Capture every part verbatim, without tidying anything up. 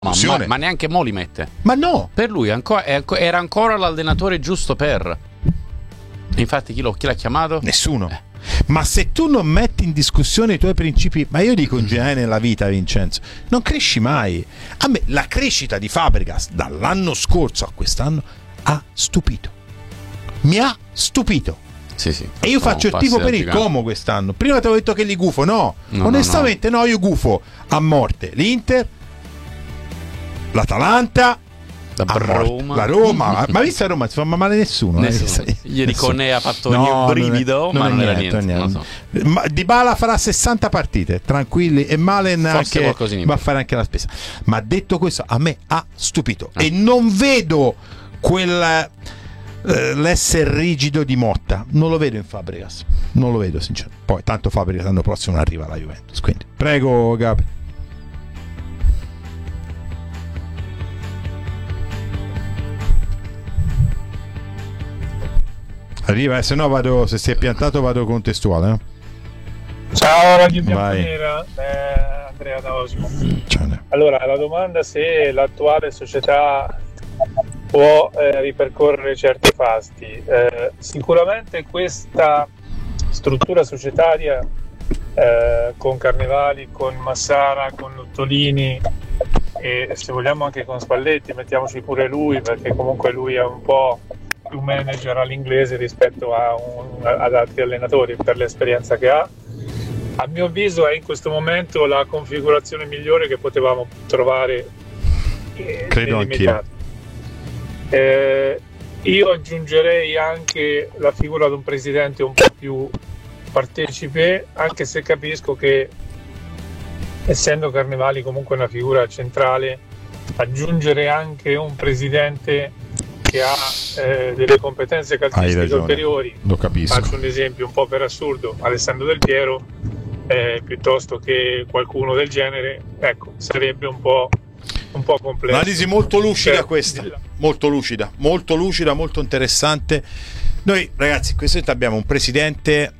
Ma, ma, ma neanche mo li mette. Ma no, per lui ancora, era ancora l'allenatore giusto per. Infatti chi, lo, chi l'ha chiamato? Nessuno. Eh. Ma se tu non metti in discussione i tuoi principi, ma io dico in generale nella vita, Vincenzo, non cresci mai. A me la crescita di Fabregas dall'anno scorso a quest'anno ha stupito. Mi ha stupito. Sì, sì. E io faccio il tifo per il Como quest'anno. Prima ti avevo detto che li gufo, no. no Onestamente no, no. no, io gufo a morte l'Inter, l'Atalanta, la Roma. La Roma, ma vista Roma, non si fa male nessuno. nessuno. Eh? Ieri con ne ha fatto no, un brivido, non è, ma non, non era niente. niente. Non so. Ma Dybala farà sessanta partite, tranquilli, e Malen anche, va a fare anche la spesa. Ma detto questo, a me ha stupito ah. e non vedo quel eh, l'essere rigido di Motta, non lo vedo in Fabregas, non lo vedo sinceramente. Poi tanto Fabregas l'anno prossimo non arriva alla Juventus, quindi prego Gabri. Arriva, eh, se no vado, se si è piantato vado contestuale. Eh? Ciao Radio Bianconera, eh, Andrea da Osimo. Allora, la domanda è se l'attuale società può eh, ripercorrere certi fasti. Eh, sicuramente questa struttura societaria eh, con Carnevali, con Massara, con Nottolini e se vogliamo anche con Spalletti, mettiamoci pure lui, perché comunque lui è un po' più manager all'inglese rispetto a un, ad altri allenatori per l'esperienza che ha. A mio avviso è in questo momento la configurazione migliore che potevamo trovare. Eh, Credo anch'io. Eh, io aggiungerei anche la figura di un presidente un po' più partecipe, anche se capisco che essendo Carnevali comunque una figura centrale, aggiungere anche un presidente che ha eh, delle competenze calcistiche ulteriori, lo capisco. Faccio un esempio un po' per assurdo, Alessandro Del Piero, eh, piuttosto che qualcuno del genere, ecco, sarebbe un po', un po' complesso. Analisi molto lucida cioè, questa, molto lucida, molto lucida, molto interessante. Noi ragazzi, in questo momento abbiamo un presidente,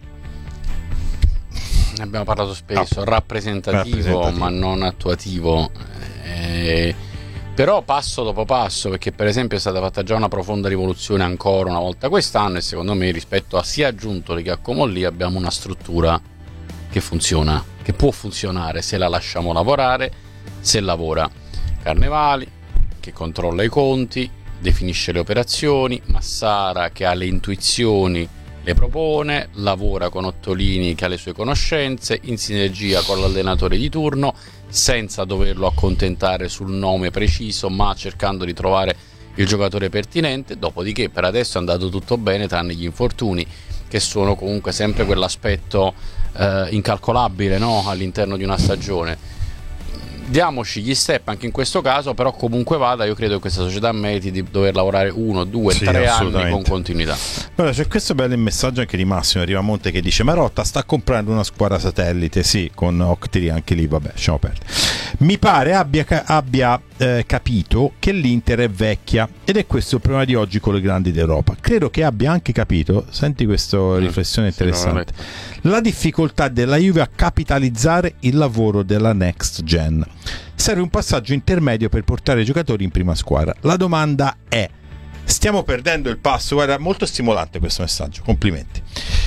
ne abbiamo parlato spesso, ah, rappresentativo, rappresentativo ma non attuativo, eh, però passo dopo passo, perché per esempio è stata fatta già una profonda rivoluzione ancora una volta quest'anno e secondo me rispetto a sia Giuntoli che a Comolli abbiamo una struttura che funziona, che può funzionare se la lasciamo lavorare, se lavora Carnevali che controlla i conti, definisce le operazioni, Massara che ha le intuizioni, le propone, lavora con Ottolini che ha le sue conoscenze, in sinergia con l'allenatore di turno, senza doverlo accontentare sul nome preciso, ma cercando di trovare il giocatore pertinente. Dopodiché per adesso è andato tutto bene, tranne gli infortuni, che sono comunque sempre quell'aspetto eh, incalcolabile, no? All'interno di una stagione. Diamoci gli step anche in questo caso, però comunque vada, io credo che questa società meriti di dover lavorare uno, due, sì, tre anni con continuità. Allora, c'è questo bello messaggio anche di Massimo Rivamonte che dice: Marotta sta comprando una squadra satellite, sì, con Octiri anche lì, vabbè, lasciamo perdere. Mi pare abbia, abbia eh, capito che l'Inter è vecchia ed è questo il problema di oggi con le grandi d'Europa. Credo che abbia anche capito, senti questa riflessione mm, interessante, la difficoltà della Juve a capitalizzare il lavoro della next gen. Serve un passaggio intermedio per portare i giocatori in prima squadra. La domanda è: stiamo perdendo il passo? Guarda, molto stimolante questo messaggio, complimenti.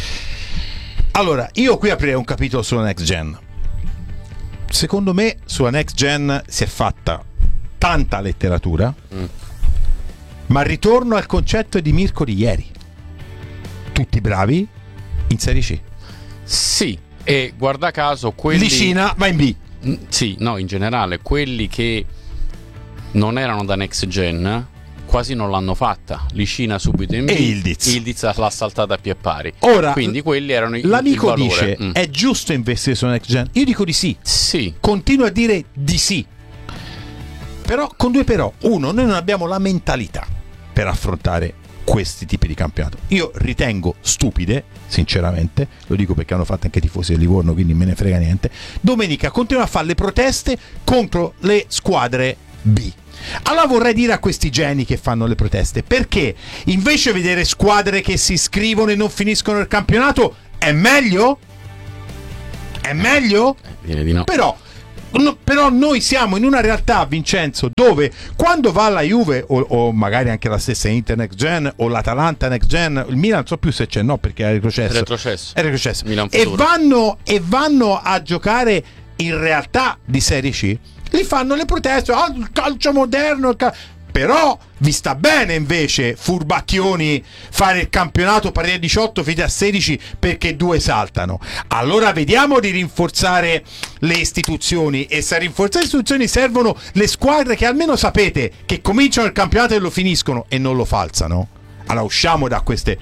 Allora, io qui aprirei un capitolo sulla next gen. Secondo me sulla next gen si è fatta tanta letteratura, mm. ma ritorno al concetto di Mirko di ieri: tutti bravi in Serie C. Sì, e guarda caso quelli... Licina va in B. Sì, no, in generale quelli che non erano da next gen quasi non l'hanno fatta. Licina subito in B e Ildiz, Ildiz l'ha saltata a pie pari. Ora, quindi quelli erano il, l'amico il valore. dice mm. è giusto investire su next gen? Io dico di sì. Sì. Continuo a dire di sì. Però con due però. Uno, noi non abbiamo la mentalità per affrontare questi tipi di campionato. Io ritengo stupide, sinceramente, lo dico perché hanno fatto anche i tifosi del Livorno, quindi me ne frega niente. Domenica continuano a fare le proteste contro le squadre B. Allora vorrei dire a questi geni che fanno le proteste: perché invece vedere squadre che si iscrivono e non finiscono il campionato è meglio? È meglio? Eh, direi di no. Però No, però noi siamo in una realtà, Vincenzo, dove quando va la Juve o, o magari anche la stessa Inter Next Gen o l'Atalanta Next Gen, il Milan non so più se c'è, no, perché è retrocesso, retrocesso. È retrocesso. E vanno, e vanno a giocare in realtà di Serie C, li fanno le proteste, ah, il calcio moderno, il cal- però vi sta bene invece, furbacchioni, fare il campionato partire a diciotto finite a sedici perché due saltano. Allora vediamo di rinforzare le istituzioni, e se a rinforzare le istituzioni servono le squadre che almeno sapete che cominciano il campionato e lo finiscono e non lo falsano. Allora usciamo da queste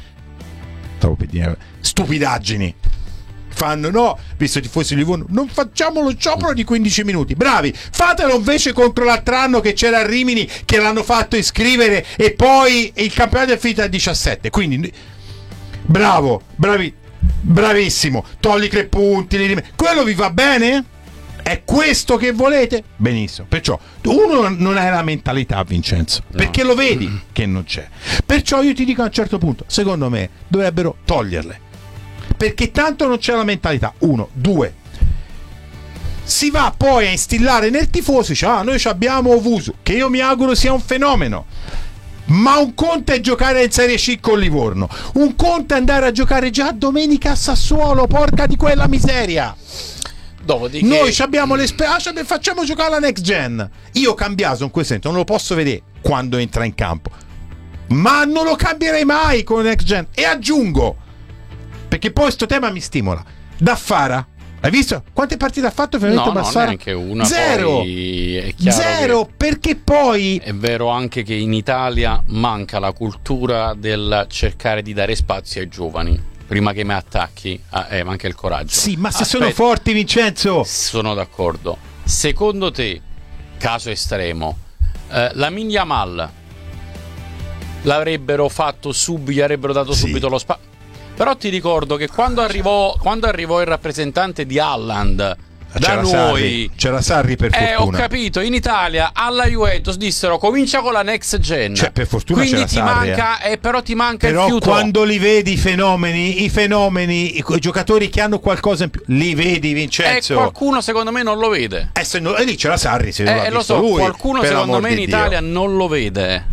stupidaggini. Fanno no, visto i tifosi di Livorno, non facciamo lo sciopero di quindici minuti. Bravi, fatelo invece contro l'altro anno che c'era a Rimini, che l'hanno fatto iscrivere e poi il campionato è finito a diciassette. Quindi bravo, bravi, bravissimo. Togli tre punti, li... quello vi va bene? È questo che volete? Benissimo. Perciò uno non hai la mentalità, Vincenzo, no, perché lo vedi che non c'è. Perciò io ti dico a un certo punto, secondo me dovrebbero toglierle, perché tanto non c'è la mentalità. Uno, due, si va poi a instillare nel tifoso, dice, ah, noi abbiamo Ovusu, che io mi auguro sia un fenomeno, ma un conto è giocare in Serie C con Livorno, un conto è andare a giocare già domenica a Sassuolo, porca di quella miseria. Dopodiché... noi abbiamo le spe- ah, facciamo giocare la Next Gen. Io Cambiaso in quel senso non lo posso vedere quando entra in campo, ma non lo cambierei mai con Next Gen. E aggiungo, perché poi sto tema mi stimola, Daffara, hai visto quante partite ha fatto no, no, neanche una. Zero, poi è chiaro zero, perché poi è vero anche che in Italia manca la cultura del cercare di dare spazio ai giovani. Prima che mi attacchi, ah, eh, manca il coraggio. Sì, ma se Aspetta, sono forti, Vincenzo. Sono d'accordo. Secondo te, caso estremo, eh, la Yamal l'avrebbero fatto subito, gli avrebbero dato sì. subito lo spazio? Però ti ricordo che quando arrivò, quando arrivò il rappresentante di Haaland da c'era noi Sarri, c'era Sarri per eh, fortuna. Ho capito, in Italia alla Juventus dissero comincia con la Next Gen, cioè per fortuna quindi c'era ti Sarri, manca eh. eh, però ti manca però il fiuto. Quando li vedi i fenomeni, i fenomeni, i, i giocatori che hanno qualcosa in più, li vedi, Vincenzo. E qualcuno secondo me non lo vede. Eh, se no, e lì c'era Sarri, se eh, lo so, lui, qualcuno secondo me in Italia non lo vede.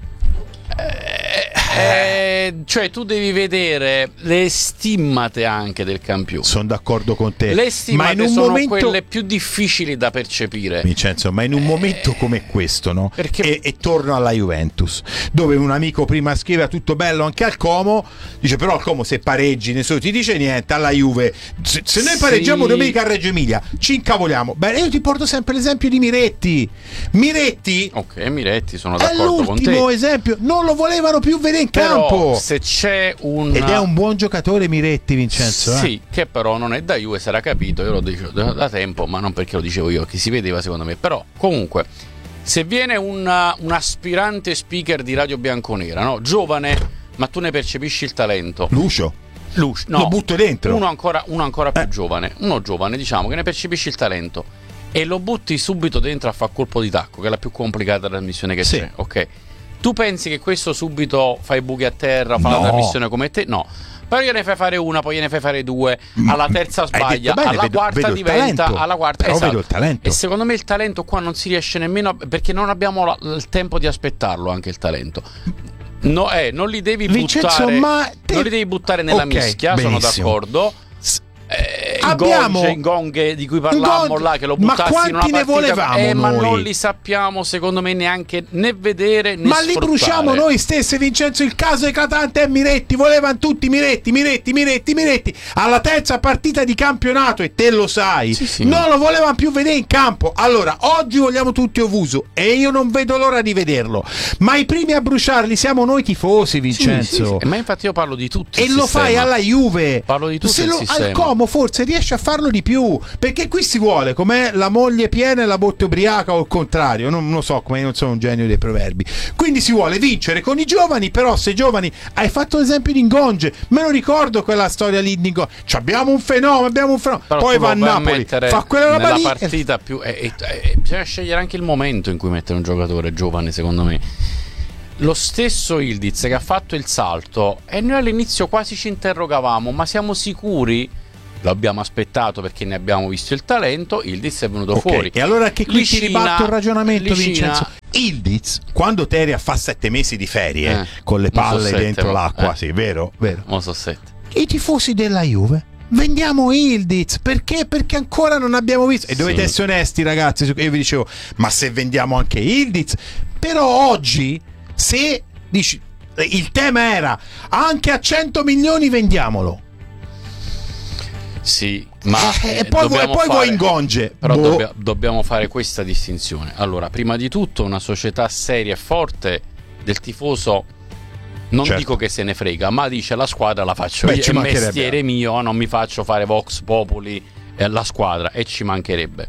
Eh, cioè tu devi vedere le stimmate anche del campione. Sono d'accordo con te. Le stimmate ma in un sono momento... quelle più difficili da percepire, Vincenzo, ma in un momento eh... come questo, no? Perché... E, e torno alla Juventus, dove un amico prima scriveva tutto bello anche al Como, dice però al Como se pareggi nessuno ti dice niente, alla Juve se, se noi pareggiamo sì. domenica a Reggio Emilia ci incavoliamo. Beh, io ti porto sempre l'esempio di Miretti. Miretti Ok, Miretti, sono d'accordo con te. È l'ultimo esempio, non lo volevano più vedere in però, campo. Se c'è un ed è un buon giocatore Miretti, Vincenzo. Sì, eh? che però non è da Juve, sarà capito. Io lo dicevo da, da tempo, ma non perché lo dicevo io, che si vedeva secondo me. Però comunque, se viene un, un aspirante speaker di Radio Bianconera, no? Giovane, ma tu ne percepisci il talento. Lucio. Lucio, no, lo butto dentro. Uno ancora, uno ancora più eh. giovane, uno giovane, diciamo, che ne percepisci il talento e lo butti subito dentro a far colpo di tacco, che è la più complicata trasmissione che sì. c'è. Ok. Tu pensi che questo subito fa i buchi a terra, fa no. la trasmissione come te? No. Però gliene fai fare una, poi gliene fai fare due, alla terza sbaglia, bene, alla vedo, quarta vedo diventa, alla quarta però esatto. vedo il talento. E secondo me il talento qua non si riesce nemmeno, perché non abbiamo la, il tempo di aspettarlo anche il talento. No, eh, non li devi Vincenzo, buttare ma te... non li devi buttare nella okay, mischia, benissimo. Sono d'accordo. Eh, abbiamo i gong di cui parlavamo là, che lo buttassi in una partita, ne volevamo eh, noi? Ma non li sappiamo secondo me neanche né vedere né ma sfruttare. Li bruciamo noi stessi, Vincenzo. Il caso eclatante è Miretti, volevano tutti Miretti, Miretti, Miretti, Miretti alla terza partita di campionato, e te lo sai, sì, sì. non lo volevano più vedere in campo. Allora oggi vogliamo tutti Ovusu e io non vedo l'ora di vederlo, ma i primi a bruciarli siamo noi tifosi, Vincenzo. Sì, sì, sì. Ma infatti io parlo di tutti e lo sistema. Fai alla Juve, parlo di tutto se il lo, sistema. Al Como forse riesce a farlo di più, perché qui si vuole com'è la moglie piena e la botte ubriaca, o il contrario, non lo so, come io non sono un genio dei proverbi. Quindi si vuole vincere con i giovani, però se giovani, hai fatto l'esempio di Ngonge, me lo ricordo quella storia lì di Ngonge, cioè, abbiamo un fenomeno, abbiamo un fenomeno, però poi va a Napoli, fa quella roba lì, partita più e, e, e bisogna scegliere anche il momento in cui mettere un giocatore giovane, secondo me. Lo stesso Ildiz che ha fatto il salto, e noi all'inizio quasi ci interrogavamo, ma siamo sicuri lo abbiamo aspettato perché ne abbiamo visto il talento, Yildiz è venuto okay. fuori. E allora che qui Licina, ti ribatto il ragionamento, Licina, Vincenzo. Yildiz, quando Teria fa sette mesi di ferie eh, con le palle sette, dentro l'acqua, eh. sì, vero? vero. Non so sette. I tifosi della Juve, vendiamo Yildiz, perché? Perché ancora non abbiamo visto, e dovete sì. essere onesti ragazzi, io vi dicevo, ma se vendiamo anche Yildiz, però oggi se dici, il tema era anche a cento milioni vendiamolo. Sì, ma eh, e poi, vuoi, poi fare, vuoi ingonge. Però boh. dobbia, dobbiamo fare questa distinzione. Allora, prima di tutto, una società seria e forte del tifoso non certo. dico che se ne frega, ma dice la squadra la faccio Beh, io, è mestiere mio, non mi faccio fare Vox Populi e la squadra, e ci mancherebbe.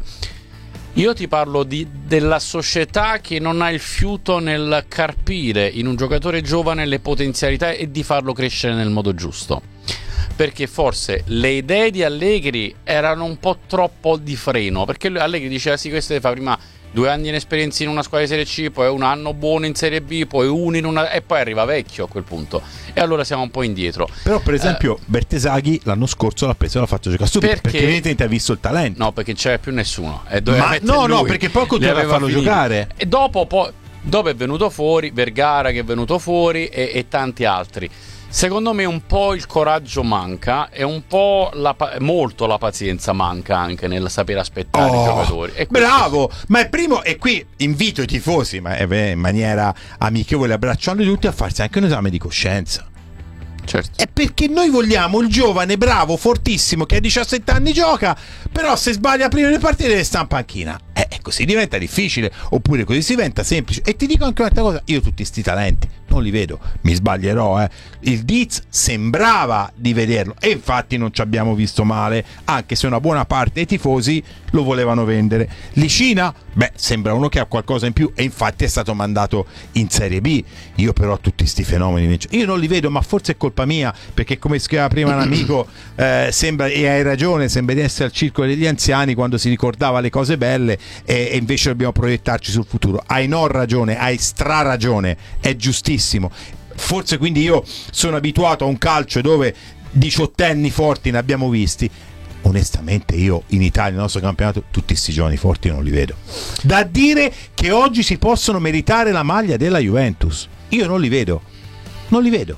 Io ti parlo di, della società che non ha il fiuto nel carpire in un giocatore giovane le potenzialità e di farlo crescere nel modo giusto. Perché forse le idee di Allegri erano un po' troppo di freno, perché Allegri diceva sì, questo fa prima due anni in esperienza in una squadra di Serie C, poi un anno buono in Serie B, poi uno in una, e poi arriva vecchio a quel punto, e allora siamo un po' indietro. Però per esempio eh, Bertesaghi l'anno scorso l'ha preso e l'ha fatto giocare subito, perché, perché evidentemente ha visto il talento. No, perché non c'era più nessuno e ma no lui. no perché poi continua a farlo finito. giocare e dopo poi dopo è venuto fuori Vergara che è venuto fuori e, e tanti altri. Secondo me un po' il coraggio manca e un po' la, molto la pazienza manca anche nel sapere aspettare oh, i giocatori. E bravo, sì. Ma è primo, e qui invito i tifosi, ma in maniera amichevole, abbracciando tutti, a farsi anche un esame di coscienza. Certo. È perché noi vogliamo il giovane bravo, fortissimo, che a diciassette anni gioca, però se sbaglia prima le partite deve stare in panchina. Eh, così diventa difficile, oppure così si diventa semplice. E ti dico anche un'altra cosa, io tutti sti talenti non li vedo, mi sbaglierò, eh. Il Diz sembrava di vederlo e infatti non ci abbiamo visto male, anche se una buona parte dei tifosi lo volevano vendere. Licina? Beh, sembra uno che ha qualcosa in più e infatti è stato mandato in Serie B. Io però tutti sti fenomeni io non li vedo, ma forse è colpa mia, perché come scriveva prima un amico, eh, sembra, e hai ragione, sembra di essere al circolo degli anziani quando si ricordava le cose belle e, e invece dobbiamo proiettarci sul futuro. Hai non ragione, hai stra ragione, è giustissimo. Forse quindi io sono abituato a un calcio dove diciottenni forti ne abbiamo visti. Onestamente io in Italia, nel nostro campionato, tutti questi giovani forti non li vedo. Da dire che oggi si possono meritare la maglia della Juventus, io non li vedo, non li vedo.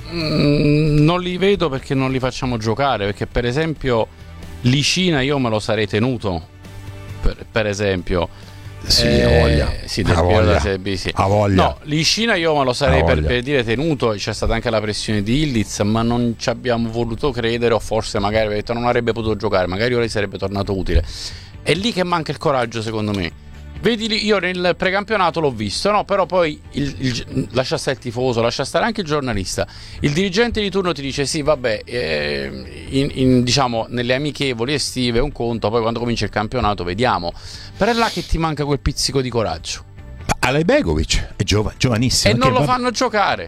Mm, non li vedo perché non li facciamo giocare, perché per esempio Licina io me lo sarei tenuto, per, per esempio. Sì, eh, voglia. Sì, del a voglia. Serie B, sì. A voglia. No, Licina io me lo sarei per, per dire tenuto, c'è stata anche la pressione di Yildiz, ma non ci abbiamo voluto credere, o forse magari detto, non avrebbe potuto giocare, magari ora gli sarebbe tornato utile. È lì che manca il coraggio, secondo me. Vedi, io nel precampionato l'ho visto, no? Però poi il, il, lascia stare il tifoso, lascia stare anche il giornalista. Il dirigente di turno ti dice sì, vabbè, eh, in, in, diciamo nelle amichevoli estive un conto, poi quando comincia il campionato vediamo. Però è là che ti manca quel pizzico di coraggio. Ma Alejbegovic è giova, giovanissimo. E non lo va... fanno giocare.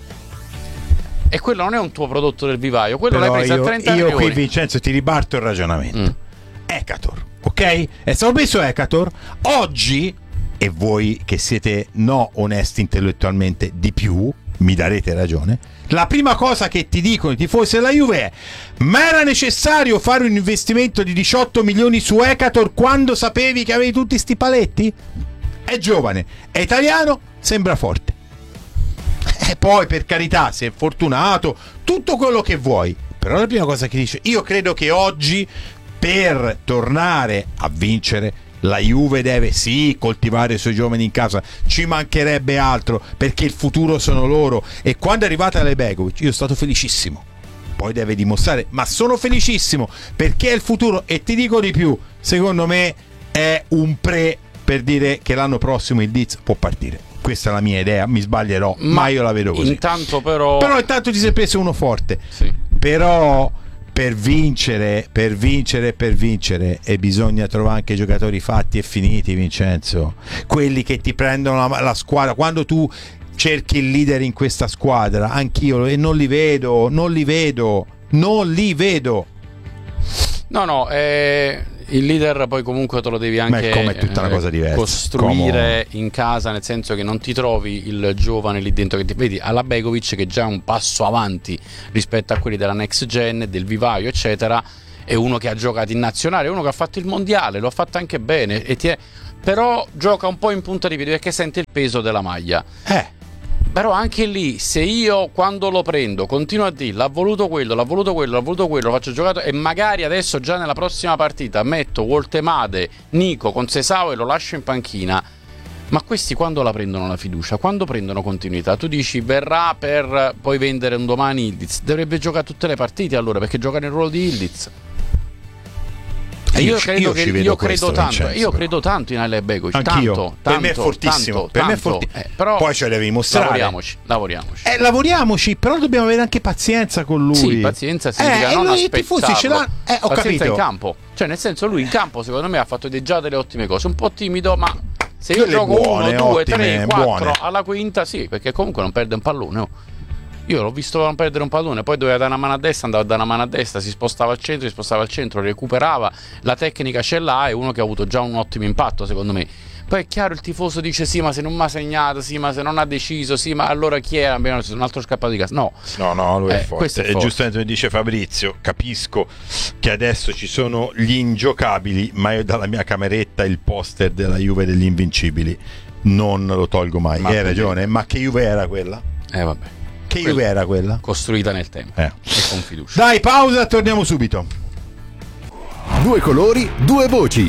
E quello non è un tuo prodotto del vivaio, quello però l'hai preso io, a trenta io milioni. Io qui, Vincenzo, ti ribarto il ragionamento. Mm. Ekator. Ok? È stato messo Ekator. Oggi, e voi che siete no onesti intellettualmente di più, mi darete ragione, la prima cosa che ti dicono i tifosi della Juve è: ma era necessario fare un investimento di diciotto milioni su Ekator quando sapevi che avevi tutti sti paletti? È giovane, è italiano, sembra forte. E poi, per carità, sei fortunato, tutto quello che vuoi, però la prima cosa che dice: io credo che oggi, per tornare a vincere, la Juve deve sì coltivare i suoi giovani in casa, ci mancherebbe altro, perché il futuro sono loro. E quando è arrivata Alejbegovic io sono stato felicissimo, poi deve dimostrare, ma sono felicissimo perché è il futuro. E ti dico di più, secondo me è un pre per dire che l'anno prossimo il Diz può partire. Questa è la mia idea, mi sbaglierò, ma, ma io la vedo così. Intanto però però intanto ti sei preso uno forte, sì. Però per vincere, per vincere, per vincere, e bisogna trovare anche giocatori fatti e finiti, Vincenzo, quelli che ti prendono la, la squadra. Quando tu cerchi il leader in questa squadra, anch'io, e non li vedo, non li vedo, non li vedo. No, no, eh, il leader poi comunque te lo devi anche come tutta una cosa diversa. costruire Come... in casa, nel senso che non ti trovi il giovane lì dentro che ti vedi Alejbegovic, che è già un passo avanti rispetto a quelli della next gen, del vivaio eccetera, è uno che ha giocato in nazionale, è uno che ha fatto il mondiale, lo ha fatto anche bene, e ti è... però gioca un po' in punta di piedi perché sente il peso della maglia. Eh. Però anche lì, se io quando lo prendo continuo a dire l'ha voluto quello, l'ha voluto quello, l'ha voluto quello, lo faccio giocato, e magari adesso già nella prossima partita metto Woltemade, Nico con Sesao e lo lascio in panchina, ma questi quando la prendono la fiducia? Quando prendono continuità? Tu dici verrà per poi vendere un domani Ildiz, dovrebbe giocare tutte le partite allora, perché gioca nel ruolo di Ildiz. E io, io credo io che io credo tanto, Vincenzo, io credo tanto in Ale Begovic. Anch'io. Tanto, per tanto, me è fortissimo. Tanto, per tanto, me è forti... eh, però poi ce devi mostrare. Lavoriamoci, lavoriamoci. Eh, lavoriamoci, però dobbiamo avere anche pazienza con lui. Sì, pazienza significa eh, non lui, aspettarlo. Ce l'ha... Eh, ho pazienza capito. in campo. Cioè, nel senso, lui in campo secondo me ha fatto già delle ottime cose. Un po' timido, ma se io Quelle gioco buone, uno, due, ottime, tre, quattro buone. alla quinta, sì, perché comunque non perde un pallone. Oh. Io l'ho visto non perdere un pallone, poi doveva dare una mano a destra, andava a dare una mano a destra, si spostava al centro, si spostava al centro, recuperava, la tecnica ce l'ha, è uno che ha avuto già un ottimo impatto secondo me. Poi è chiaro, il tifoso dice sì, ma se non mi ha segnato, sì, ma se non ha deciso, sì, ma allora chi era? Un altro scappato di casa. No, no, no, lui eh, è forte. È forte. E giustamente mi dice Fabrizio, capisco che adesso ci sono gli ingiocabili, ma io dalla mia cameretta il poster della Juve degli Invincibili non lo tolgo mai. Ma hai ragione, ma che Juve era quella? Eh vabbè. Che Juve era quella? Costruita nel tempo eh. e con fiducia. Dai, pausa, torniamo subito. Due colori, due voci.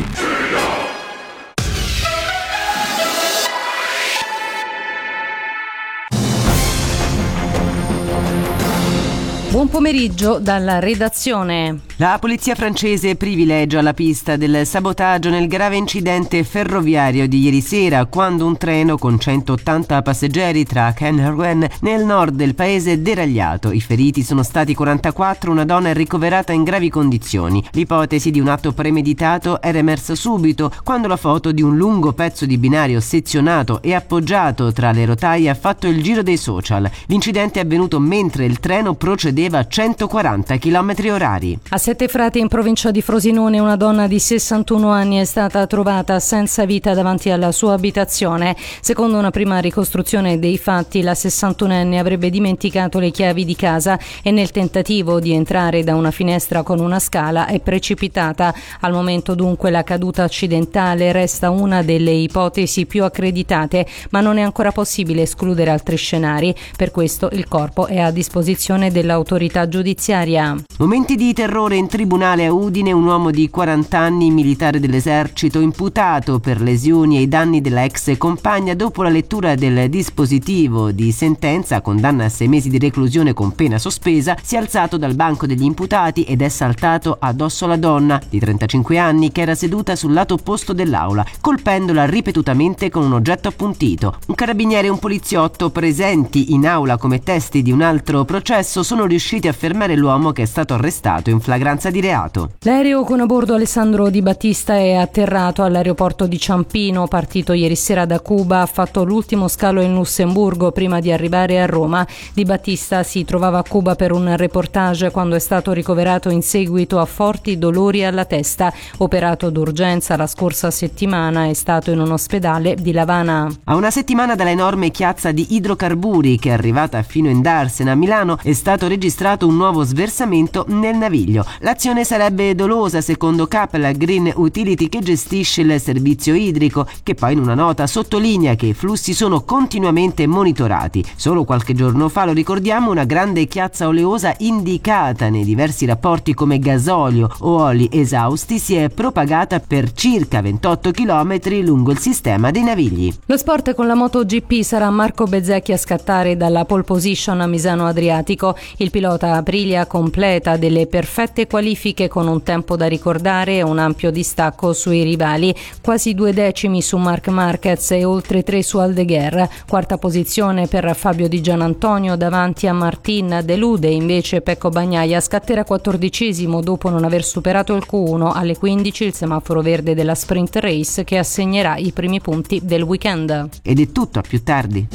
Buon pomeriggio dalla redazione. La polizia francese privilegia la pista del sabotaggio nel grave incidente ferroviario di ieri sera, quando un treno con centottanta passeggeri tra Caen e Rouen nel nord del paese è deragliato. I feriti sono stati quarantaquattro, una donna è ricoverata in gravi condizioni. L'ipotesi di un atto premeditato era emersa subito quando la foto di un lungo pezzo di binario sezionato e appoggiato tra le rotaie ha fatto il giro dei social. L'incidente è avvenuto mentre il treno procedeva a centoquaranta chilometri orari. A Sette Frati, in provincia di Frosinone, una donna di sessantuno anni è stata trovata senza vita davanti alla sua abitazione. Secondo una prima ricostruzione dei fatti, la sessantunenne avrebbe dimenticato le chiavi di casa e nel tentativo di entrare da una finestra con una scala è precipitata. Al momento dunque la caduta accidentale resta una delle ipotesi più accreditate, ma non è ancora possibile escludere altri scenari. Per questo il corpo è a disposizione dell'autorità giudiziaria. Momenti di terrore in tribunale a Udine, un uomo di quaranta anni, militare dell'esercito, imputato per lesioni ai danni della ex compagna dopo la lettura del dispositivo di sentenza, condanna a sei mesi di reclusione con pena sospesa, si è alzato dal banco degli imputati ed è saltato addosso alla donna di trentacinque anni che era seduta sul lato opposto dell'aula, colpendola ripetutamente con un oggetto appuntito. Un carabiniere e un poliziotto presenti in aula come testi di un altro processo sono riusciti a fermare l'uomo che è stato arrestato in flagranza di reato. L'aereo con a bordo Alessandro Di Battista è atterrato all'aeroporto di Ciampino, partito ieri sera da Cuba, ha fatto l'ultimo scalo in Lussemburgo prima di arrivare a Roma. Di Battista si trovava a Cuba per un reportage quando è stato ricoverato in seguito a forti dolori alla testa. Operato d'urgenza la scorsa settimana, è stato in un ospedale di L'Avana. A una settimana dall'enorme chiazza di idrocarburi che è arrivata fino in Darsena a Milano, è stato registrato un nuovo sversamento nel naviglio. L'azione sarebbe dolosa, secondo Capella Green Utility, che gestisce il servizio idrico, che poi in una nota sottolinea che i flussi sono continuamente monitorati. Solo qualche giorno fa, lo ricordiamo, una grande chiazza oleosa indicata nei diversi rapporti come gasolio o oli esausti si è propagata per circa ventotto chilometri lungo il sistema dei navigli. Lo sport con la MotoGP: sarà Marco Bezzecchi a scattare dalla pole position a Misano Adriatico. Il pilota Aprilia completa delle perfette qualifiche con un tempo da ricordare e un ampio distacco sui rivali, quasi due decimi su Marc Marquez e oltre tre su Aldeguer. Quarta posizione per Fabio Di Gianantonio davanti a Martin. Delude invece Pecco Bagnaia, scatterà quattordicesimo dopo non aver superato il Q uno. Alle quindici il semaforo verde della sprint race che assegnerà i primi punti del weekend. Ed è tutto, a più tardi.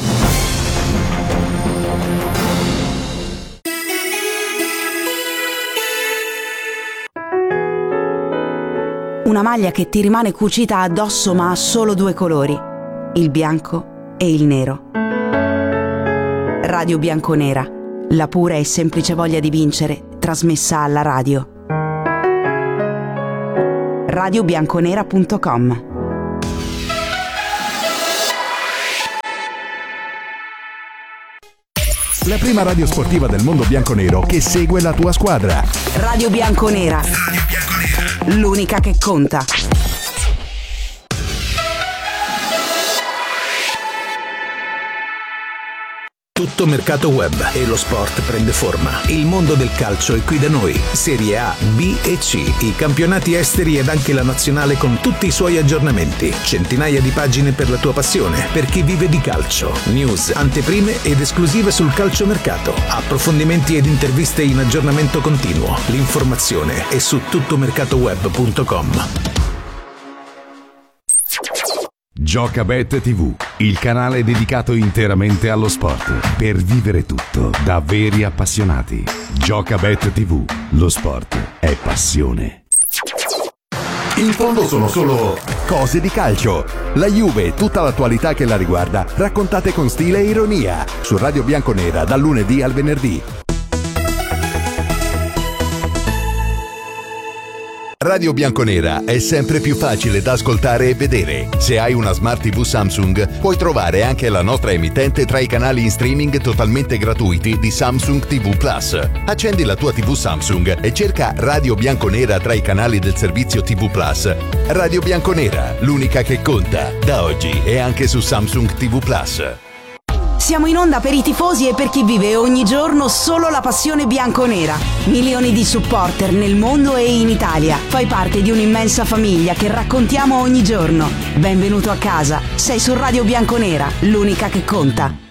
Una maglia che ti rimane cucita addosso ma ha solo due colori, il bianco e il nero. Radio Bianconera, la pura e semplice voglia di vincere, trasmessa alla radio. radio bianconera punto com. La prima radio sportiva del mondo bianconero che segue la tua squadra. Radio Bianconera. Radio Bianconera. L'unica che conta. Tutto mercato web e lo sport prende forma. Il mondo del calcio è qui da noi. Serie A, B e C, i campionati esteri ed anche la nazionale con tutti i suoi aggiornamenti. Centinaia di pagine per la tua passione, per chi vive di calcio. News, anteprime ed esclusive sul calciomercato. Approfondimenti ed interviste in aggiornamento continuo. L'informazione è su tuttomercatoweb punto com. Giocabet tivù, il canale dedicato interamente allo sport, per vivere tutto da veri appassionati. Giocabet tivù, lo sport è passione. In fondo sono solo cose di calcio. La Juve e tutta l'attualità che la riguarda, raccontate con stile e ironia, su Radio Bianconera dal lunedì al venerdì. Radio Bianconera è sempre più facile da ascoltare e vedere. Se hai una Smart tivù Samsung, puoi trovare anche la nostra emittente tra i canali in streaming totalmente gratuiti di Samsung tivù Plus. Accendi la tua tivù Samsung e cerca Radio Bianconera tra i canali del servizio tivù Plus. Radio Bianconera, l'unica che conta, da oggi e anche su Samsung tivù Plus. Siamo in onda per i tifosi e per chi vive ogni giorno solo la passione bianconera. Milioni di supporter nel mondo e in Italia. Fai parte di un'immensa famiglia che raccontiamo ogni giorno. Benvenuto a casa. Sei su Radio Bianconera, l'unica che conta.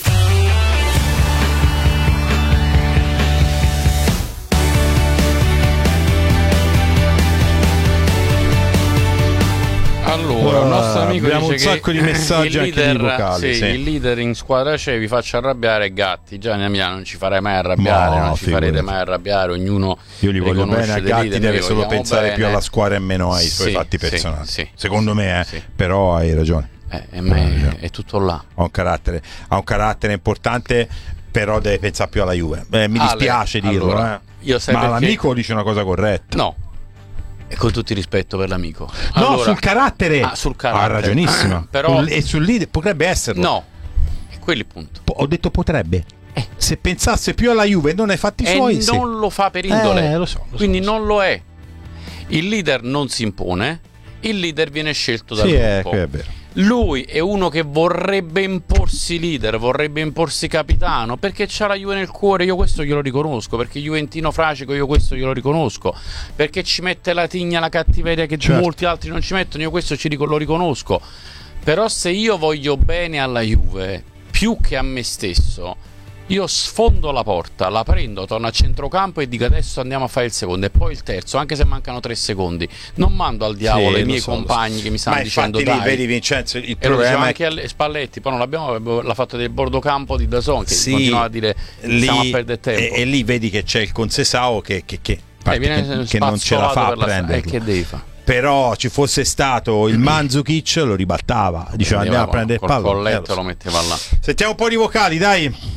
Allora, il nostro amico abbiamo dice un sacco che di messaggi il leader, anche di vocali. Sì, sì. Il leader in squadra c'è, vi faccia arrabbiare Gatti. Già Emilia non ci farei mai arrabbiare, no, non ci figurati. farete mai arrabbiare. Ognuno io li voglio bene, a Gatti leader, deve solo pensare bene. più alla squadra e meno ai suoi sì, fatti sì, personali. Sì, Secondo sì, me, eh, sì. però hai ragione. Eh, eh, ma è, è tutto là. Ha un carattere, ha un carattere importante, però deve pensare più alla Juve. Beh, mi dispiace Ale, dirlo, allora, eh. io sai ma perché... l'amico dice una cosa corretta. No. E con tutto il rispetto per l'amico. No, Allora, sul carattere. Ah, sul carattere. Ha ragionissimo. Eh, però... E sul leader potrebbe esserlo. No. È quello il punto. Po- ho detto potrebbe. Eh. Se pensasse più alla Juve non ai fatti e suoi. non sì. lo fa per indole. Eh, lo so, lo Quindi so, lo so. non lo è. Il leader non si impone. Il leader viene scelto dal sì, gruppo. È, è vero. Lui è uno che vorrebbe imporsi leader, vorrebbe imporsi capitano, perché c'ha la Juve nel cuore, io questo glielo riconosco, perché Juventino fracico io questo glielo riconosco, perché ci mette la tigna, la cattiveria che certo. molti altri non ci mettono, io questo ci ric- lo riconosco. Però se io voglio bene alla Juve più che a me stesso, io sfondo la porta, la prendo, torno a centrocampo e dico adesso andiamo a fare il secondo e poi il terzo, anche se mancano tre secondi. Non mando al diavolo sì, i miei so, compagni so. che mi stanno Ma dicendo infatti, dai. vedi Vincenzo, il e lo diceva problema è anche a Spalletti, poi non l'abbiamo, l'ha fatto del bordocampo di Dazon che sì, continuava a dire lì, stiamo a perdere tempo. E, e lì vedi che c'è il Concesao che, che, che, eh, viene che, che non ce la fa a prenderlo. E che devi fare? Però ci fosse stato il Mandzukic lo ribaltava, diceva andiamo a prendere il pallone. Col colletto eh, lo, so. lo metteva là. Sentiamo un po' di vocali, dai.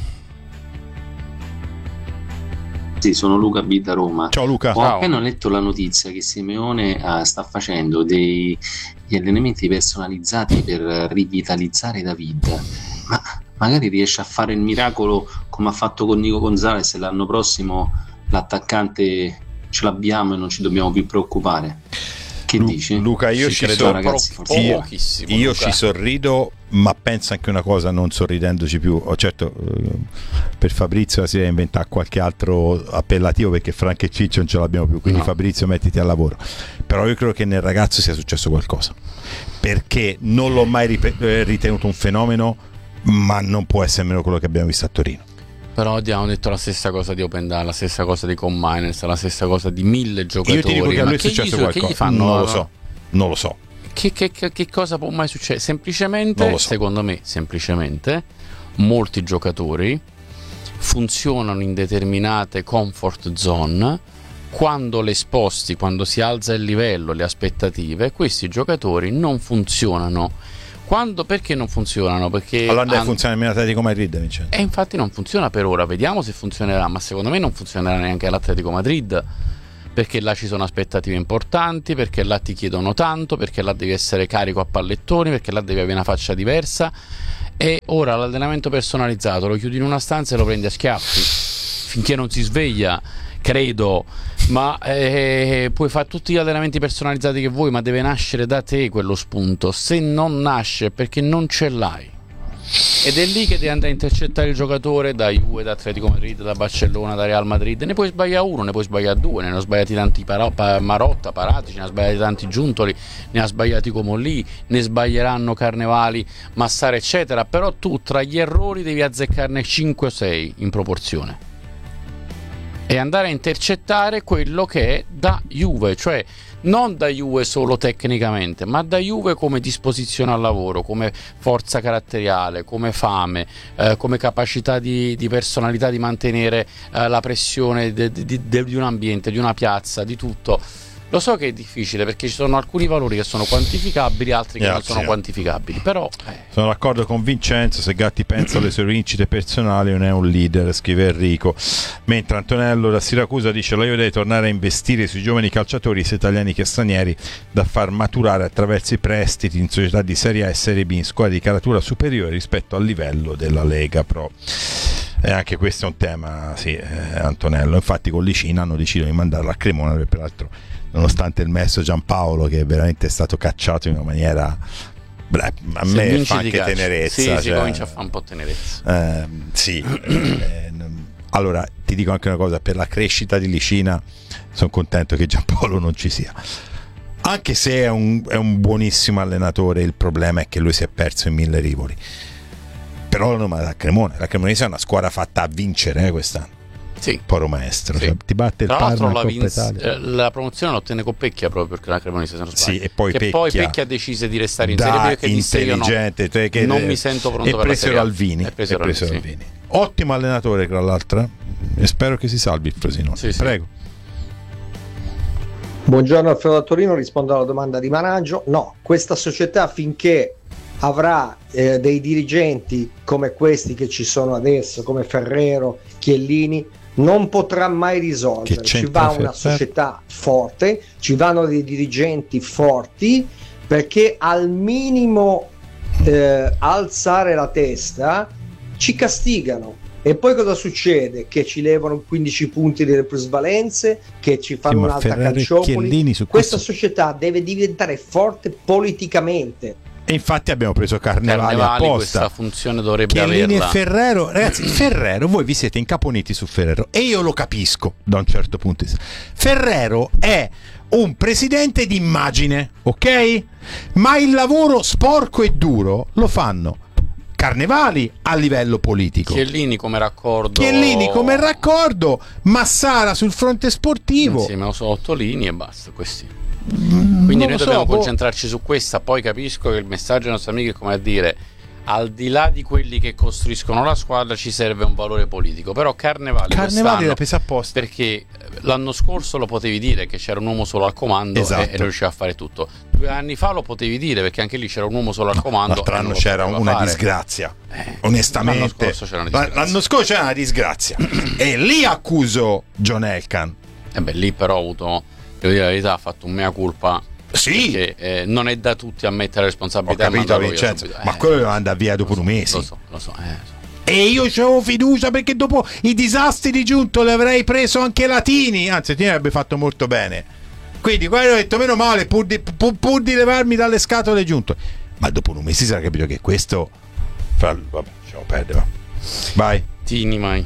Sì, sono Luca B da Roma. Ciao Luca. Ho Ciao. appena letto la notizia che Simeone uh, sta facendo dei, degli allenamenti personalizzati per rivitalizzare David. Ma magari riesce a fare il miracolo come ha fatto con Nico Gonzalez e l'anno prossimo l'attaccante ce l'abbiamo e non ci dobbiamo più preoccupare. Che Lu- dici? Luca, io, ci, credo, so- ragazzi, forse io, pochissimo, io Luca. ci sorrido, ma penso anche una cosa, non sorridendoci più. Oh, certo, eh, per Fabrizio si deve inventare qualche altro appellativo perché Frank e Ciccio non ce l'abbiamo più, quindi no. Fabrizio mettiti al lavoro. Però io credo che nel ragazzo sia successo qualcosa, perché non l'ho mai rip- ritenuto un fenomeno, ma non può essere meno quello che abbiamo visto a Torino. Però abbiamo detto la stessa cosa di Opendal, la stessa cosa di Com Miners, la stessa cosa di mille giocatori. Io ti dico che a lui è che successo gli, qualcosa. Che gli fanno? Non lo so, non lo so. Che, che, che, che cosa può mai succedere? Semplicemente, so. secondo me, semplicemente, molti giocatori funzionano in determinate comfort zone. Quando le sposti, quando si alza il livello, le aspettative, questi giocatori non funzionano. Quando, perché non funzionano? Perché allora deve han... funzionare nel Atletico Madrid, Vincenzo. E infatti non funziona per ora, vediamo se funzionerà, ma secondo me non funzionerà neanche all'Atletico Madrid, perché là ci sono aspettative importanti, perché là ti chiedono tanto, perché là devi essere carico a pallettoni, perché là devi avere una faccia diversa. E ora l'allenamento personalizzato lo chiudi in una stanza e lo prendi a schiaffi finché non si sveglia, credo, ma eh, puoi fare tutti gli allenamenti personalizzati che vuoi, ma deve nascere da te quello spunto. Se non nasce è perché non ce l'hai, ed è lì che devi andare a intercettare il giocatore da Juve, da Atletico Madrid, da Barcellona, da Real Madrid. Ne puoi sbagliare uno, ne puoi sbagliare due, ne hanno sbagliati tanti Paro- pa- Marotta, Paratici, ne ha sbagliati tanti Giuntoli, ne ha sbagliati Comolli, ne sbaglieranno Carnevali, Massara eccetera, però tu tra gli errori devi azzeccarne cinque o sei in proporzione e andare a intercettare quello che è da Juve, cioè non da Juve solo tecnicamente, ma da Juve come disposizione al lavoro, come forza caratteriale, come fame, eh, come capacità di, di personalità di mantenere eh, la pressione de, de, de, di un ambiente, di una piazza, di tutto. Lo so che è difficile perché ci sono alcuni valori che sono quantificabili, altri che Grazie. non sono quantificabili, però eh. sono d'accordo con Vincenzo. Se Gatti pensa alle sue vincite personali non è un leader, scrive Enrico. Mentre Antonello da Siracusa dice: la Juve deve tornare a investire sui giovani calciatori sia italiani che stranieri, da far maturare attraverso i prestiti in società di Serie A e Serie B in squadre di caratura superiore rispetto al livello della Lega Pro. E anche questo è un tema, sì, eh, Antonello. Infatti con Licina hanno deciso di mandarlo a Cremona, perché peraltro, nonostante il maestro Giampaolo, che è veramente stato cacciato in una maniera, beh, a Se me fa anche calcio. tenerezza. Sì, cioè, si comincia a fare un po' tenerezza. Eh, sì. eh, allora, ti dico anche una cosa: per la crescita di Licina sono contento che Giampaolo non ci sia. Anche se è un, è un buonissimo allenatore, il problema è che lui si è perso in mille rivoli. Però non la Cremona, la Cremonese è una squadra fatta a vincere eh, quest'anno. Sì. Poro maestro, sì. Cioè, ti batte il Tra l'altro la, vinz- eh, la promozione la ottenne con Pecchia proprio perché la Cremonese se non sbaglio. Sì, e poi che Pecchia, poi Pecchia decise di restare in Serie B perché disse io no, cioè, che non mi sento pronto per la Serie A. Alvini, e presero presero Alvini. Alvini. Ottimo allenatore tra l'altro, e spero che si salvi il Frosinone. Sì, sì. Prego. Buongiorno Alfredo da Torino, rispondo alla domanda di Managgio. No, questa società finché avrà eh, dei dirigenti come questi che ci sono adesso, come Ferrero, Chiellini, non potrà mai risolvere. Ci va una società forte, ci vanno dei dirigenti forti, perché al minimo eh, alzare la testa ci castigano. E poi cosa succede? Che ci levano quindici punti delle plusvalenze, che ci fanno sì, un'altra calciopoli. Questa questo... società deve diventare forte politicamente. E infatti abbiamo preso Carnevali, Carnevali apposta. Questa funzione dovrebbe Chiellini averla. e Ferrero, ragazzi, Ferrero, voi vi siete incaponiti su Ferrero e io lo capisco da un certo punto di vista. Ferrero è un presidente d'immagine, ok? Ma il lavoro sporco e duro lo fanno Carnevali a livello politico, Chiellini come raccordo Chiellini come raccordo, Massara sul fronte sportivo insieme a Ottolini e basta, questi. Quindi non noi so, dobbiamo boh. concentrarci su questa. Poi capisco che il messaggio ai nostri amici è come a dire: al di là di quelli che costruiscono la squadra ci serve un valore politico. Però Carnevali Carnevali l'ha presa apposta, perché l'anno scorso lo potevi dire che c'era un uomo solo al comando, esatto. e, e non riusciva a fare tutto. Due anni fa lo potevi dire perché anche lì c'era un uomo solo al comando. L'altro anno c'era una fare. disgrazia eh, onestamente l'anno scorso c'era una disgrazia, l'anno scorso c'era una disgrazia. E lì accuso John Elkann. E beh, lì però ho avuto, devo dire la verità, ha fatto un mea culpa. Sì, perché eh, non è da tutti a mettere responsabilità. Ho capito, Vincenzo, eh, ma quello deve andare via dopo so, un mese. Lo so, lo so, eh, so. E io c'avevo fiducia perché dopo i disastri di Giunto le avrei preso anche Latini. Anzi, Latini avrebbe fatto molto bene. Quindi qua ho detto meno male pur di, pur, pur di levarmi dalle scatole Giunto. Ma dopo un mese si era capito che questo fra... vabbè, lasciamo perdere. Vai. Tini mai.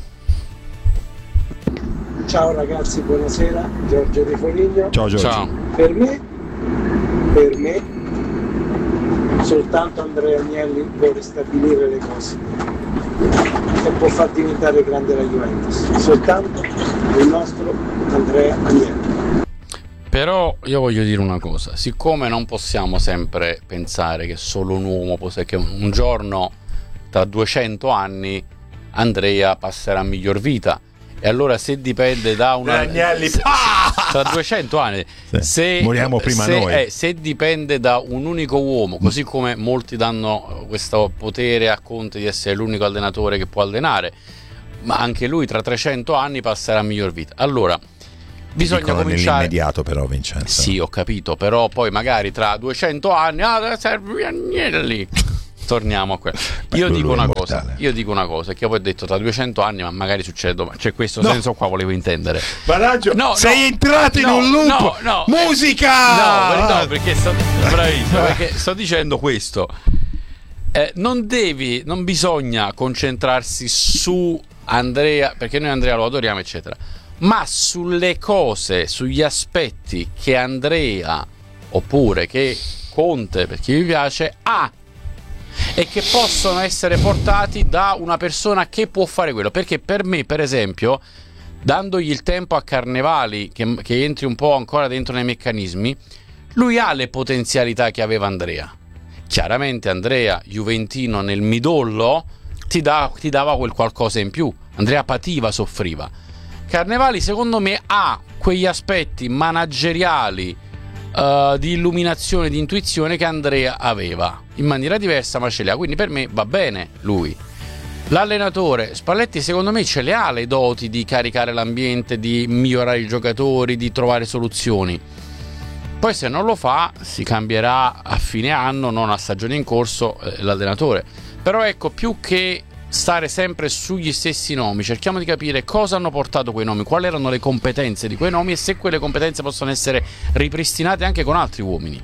Ciao ragazzi, buonasera. Giorgio Di Foligno. Ciao Giorgio. Ciao. Per me, per me, soltanto Andrea Agnelli può ristabilire le cose e può far diventare grande la Juventus. Soltanto il nostro Andrea Agnelli. Però io voglio dire una cosa: siccome non possiamo sempre pensare che solo un uomo può, che un giorno tra duecento anni Andrea passerà a miglior vita. E allora se dipende da una Agnelli, se, tra duecento anni sì. se, moriamo prima se, noi eh, se dipende da un unico uomo, così come molti danno questo potere a Conte di essere l'unico allenatore che può allenare, ma anche lui tra trecento anni passerà a miglior vita. Allora bisogna dicono cominciare nell'immediato, però, Vincenzo. Sì, ho capito, però poi magari tra duecento anni, ah, serve Agnelli. Torniamo a quello. Io dico una cosa, io dico una cosa, che poi ho detto tra duecento anni, ma magari succede domani. C'è questo no. senso qua volevo intendere. Maraggio, no, sei no, entrato in no, un loop. No, no, musica. No, no, perché sto bravissimo, perché sto dicendo questo. Eh, non devi, non bisogna concentrarsi su Andrea, perché noi Andrea lo adoriamo, eccetera, ma sulle cose, sugli aspetti che Andrea oppure che Conte, per chi vi piace, ha e che possono essere portati da una persona che può fare quello. Perché per me, per esempio, dandogli il tempo a Carnevali, che, che entri un po' ancora dentro nei meccanismi, lui ha le potenzialità che aveva Andrea. Chiaramente Andrea, juventino nel midollo, ti, da, ti dava quel qualcosa in più. Andrea pativa, soffriva. Carnevali secondo me ha quegli aspetti manageriali, uh, di illuminazione, di intuizione che Andrea aveva, in maniera diversa ma ce li ha, quindi per me va bene lui. L'allenatore Spalletti secondo me ce le ha le doti di caricare l'ambiente, di migliorare i giocatori, di trovare soluzioni. Poi se non lo fa si cambierà a fine anno, non a stagione in corso, eh, l'allenatore. Però ecco, più che stare sempre sugli stessi nomi, cerchiamo di capire cosa hanno portato quei nomi, quali erano le competenze di quei nomi e se quelle competenze possono essere ripristinate anche con altri uomini.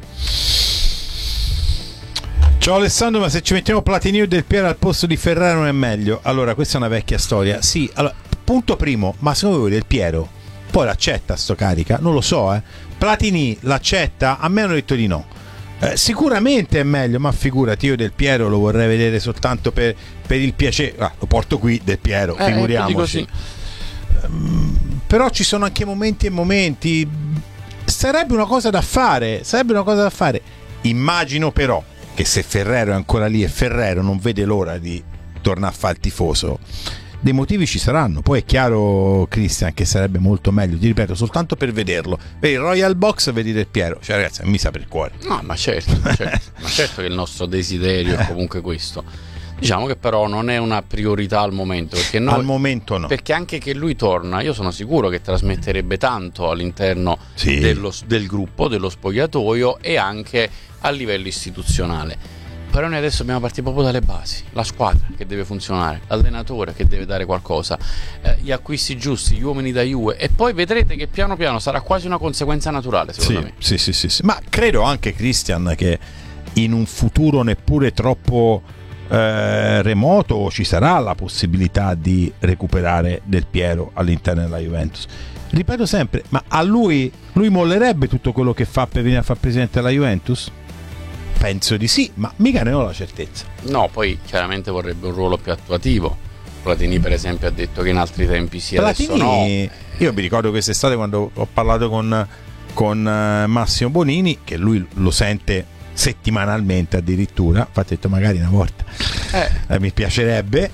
Ciao Alessandro, ma se ci mettiamo Platini o Del Piero al posto di Ferrari non è meglio? Allora, questa è una vecchia storia. Sì, allora, punto primo, ma secondo voi Del Piero poi l'accetta sto carica? Non lo so, eh. Platini l'accetta? A me hanno detto di no. Eh, sicuramente è meglio, ma figurati, io Del Piero lo vorrei vedere soltanto per, per il piacere. Ah, lo porto qui Del Piero, eh, figuriamoci. Um, però ci sono anche momenti e momenti. Sarebbe una cosa da fare, sarebbe una cosa da fare. Immagino però che se Ferrero è ancora lì e Ferrero non vede l'ora di tornare a fare il tifoso, dei motivi ci saranno. Poi è chiaro, Cristian, che sarebbe molto meglio, ti ripeto, soltanto per vederlo. Vedi il Royal Box, vedi Del Piero, cioè ragazzi, mi sa per il cuore. No, ma certo, certo, ma certo che il nostro desiderio è comunque questo. Diciamo che però non è una priorità al momento, perché noi, al momento no. Perché anche che lui torna, io sono sicuro che trasmetterebbe tanto all'interno sì. dello, del gruppo, dello spogliatoio e anche a livello istituzionale. Però noi adesso dobbiamo partire proprio dalle basi, la squadra che deve funzionare, l'allenatore che deve dare qualcosa, eh, gli acquisti giusti, gli uomini da Juve, e poi vedrete che piano piano sarà quasi una conseguenza naturale, secondo sì, me. Sì, sì, sì, sì. Ma credo anche, Christian, che in un futuro neppure troppo eh, remoto ci sarà la possibilità di recuperare Del Piero all'interno della Juventus. Ripeto sempre, ma a lui lui mollerebbe tutto quello che fa per venire a fare presidente della Juventus? Penso di sì, ma mica ne ho la certezza. No, poi chiaramente vorrebbe un ruolo più attuativo. Platini per esempio ha detto che in altri tempi sì, Platini, adesso no. Io mi ricordo quest'estate quando ho parlato con, con Massimo Bonini, che lui lo sente settimanalmente addirittura, infatti ho detto magari una volta eh. Eh, mi piacerebbe,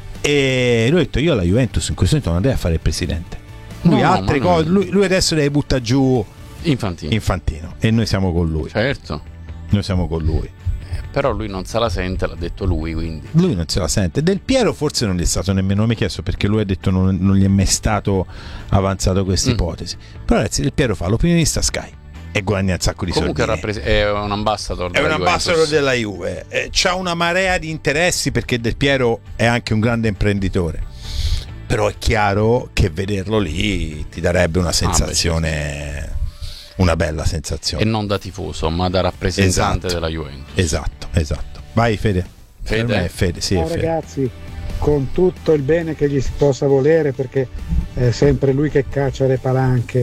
e lui ha detto io alla Juventus in questo momento non andrei a fare il presidente. Lui, no, altre cose, non... lui, lui adesso deve buttare giù Infantino. Infantino e noi siamo con lui. Certo. Noi siamo con lui. Eh, però lui non se la sente, l'ha detto lui, quindi. Lui non se la sente. Del Piero forse non gli è stato nemmeno mai chiesto, perché lui ha detto non, non gli è mai stato avanzato questa mm. ipotesi. Però ragazzi, Del Piero fa l'opinionista Sky e guadagna un sacco di comunque soldi. Comunque è un ambassador della È un Juventus. ambassador della Juve. Eh, c'ha una marea di interessi perché Del Piero è anche un grande imprenditore. Però è chiaro che vederlo lì ti darebbe una sensazione... Ah, beh, certo. Una bella sensazione. E non da tifoso, ma da rappresentante esatto, della Juventus. Esatto, esatto. Vai Fede. Fede, per me è Fede, sì, Ciao è Fede. Ragazzi, con tutto il bene che gli si possa volere, perché è sempre lui che caccia le palanche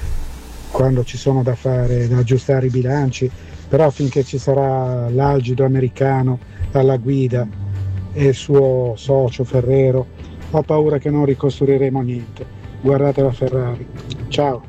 quando ci sono da fare, da aggiustare i bilanci, però finché ci sarà l'algido americano alla guida e il suo socio Ferrero, ho paura che non ricostruiremo niente. Guardate la Ferrari. Ciao.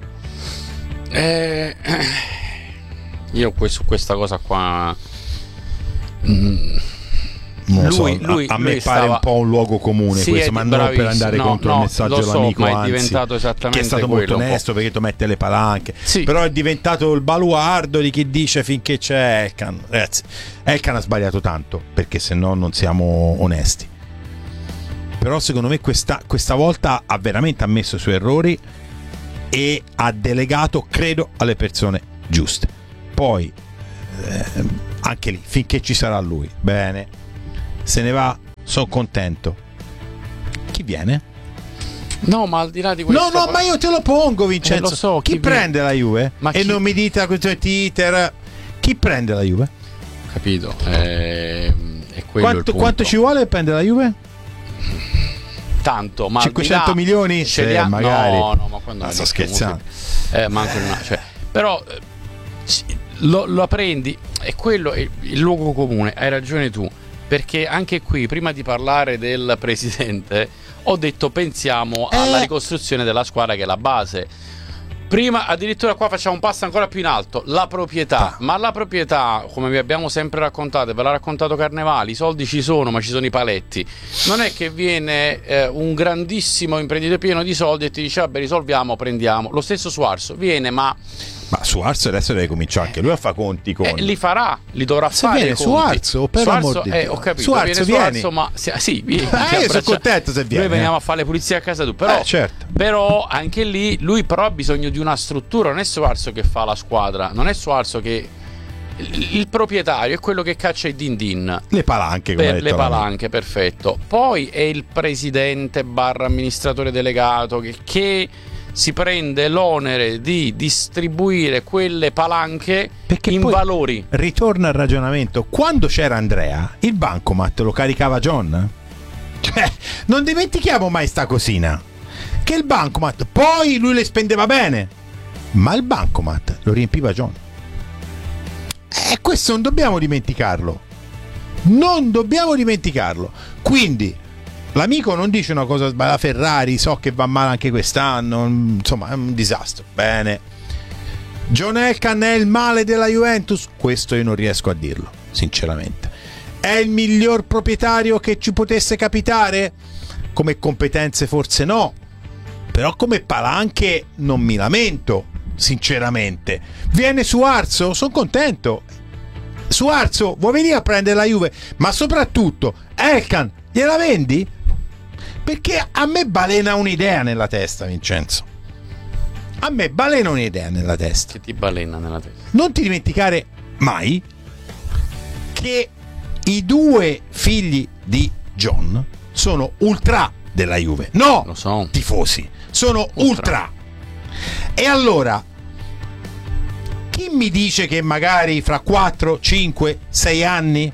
Eh, io su questa cosa qua mm, non lui, so, lui, a, a me lui pare stava... un po' un luogo comune sì, questo, ma non per andare no, contro no, il messaggio lo so, dell'amico, ma è anzi, diventato esattamente che è stato quello, molto onesto perché tu mette le palanche, sì. Però è diventato il baluardo di chi dice finché c'è Elkan. Ragazzi, Elkan ha sbagliato tanto, perché se no non siamo onesti. Però secondo me questa, questa volta ha veramente ammesso i suoi errori e ha delegato, credo, alle persone giuste. Poi eh, anche lì, finché ci sarà lui, bene, se ne va, sono contento. Chi viene? No, ma al di là di questo, no no ma io te lo pongo, Vincenzo. eh, lo so, chi, chi prende la Juve? Ma e chi... non mi dite a questo Twitter chi prende la Juve? Capito, eh, è quello quanto, il punto. Quanto ci vuole prendere la Juve? Tanto, ma cinquecento là, milioni? Ce li ha, magari. No, no, ma quando ah, sto scherzando. Eh, ma anche una, cioè, però eh, lo, lo prendi, è quello è il luogo comune, hai ragione tu, perché anche qui prima di parlare del presidente ho detto pensiamo eh. alla ricostruzione della squadra, che è la base. Prima addirittura qua facciamo un passo ancora più in alto, la proprietà, ah. ma la proprietà, come vi abbiamo sempre raccontato, ve l'ha raccontato Carnevali, i soldi ci sono ma ci sono i paletti. Non è che viene eh, un grandissimo imprenditore pieno di soldi e ti dice vabbè risolviamo, prendiamo. Lo stesso Suarzo viene, ma ma Suarzo adesso deve cominciare anche lui a fare conti con eh, li farà, li dovrà se fare viene Suarzo, per Suarzo, di eh, ho capito, Suarzo viene vieni. Suarzo, ma sì, vieni, eh, io sono contento se viene. Noi veniamo a fare le pulizie a casa tu, però, eh, certo. però anche lì lui però ha bisogno di una struttura, non è Suarzo che fa la squadra, non è Suarzo che il, il proprietario è quello che caccia i din din, le palanche, come per le palanche, perfetto. Poi è il presidente barra amministratore delegato che, che si prende l'onere di distribuire quelle palanche perché in valori. Ritorna al ragionamento, quando c'era Andrea il bancomat lo caricava John, cioè non dimentichiamo mai sta cosina, che il bancomat poi lui le spendeva bene ma il bancomat lo riempiva John, e questo non dobbiamo dimenticarlo, non dobbiamo dimenticarlo. Quindi l'amico non dice una cosa sbagliata, Ferrari so che va male anche quest'anno, insomma è un disastro, bene. John Elkann è il male della Juventus? Questo io non riesco a dirlo, sinceramente. È il miglior proprietario che ci potesse capitare? Come competenze forse no, però come palanche non mi lamento, sinceramente. Viene Suarzo? Sono contento. Suarzo, vuoi venire a prendere la Juve? Ma soprattutto, Elkann, gliela vendi? Perché a me balena un'idea nella testa, Vincenzo. A me balena un'idea nella testa. Che ti balena nella testa? Non ti dimenticare mai che i due figli di John sono ultra della Juve. No, lo so. Tifosi. Sono ultra. ultra. E allora, chi mi dice che magari fra quattro, cinque, sei anni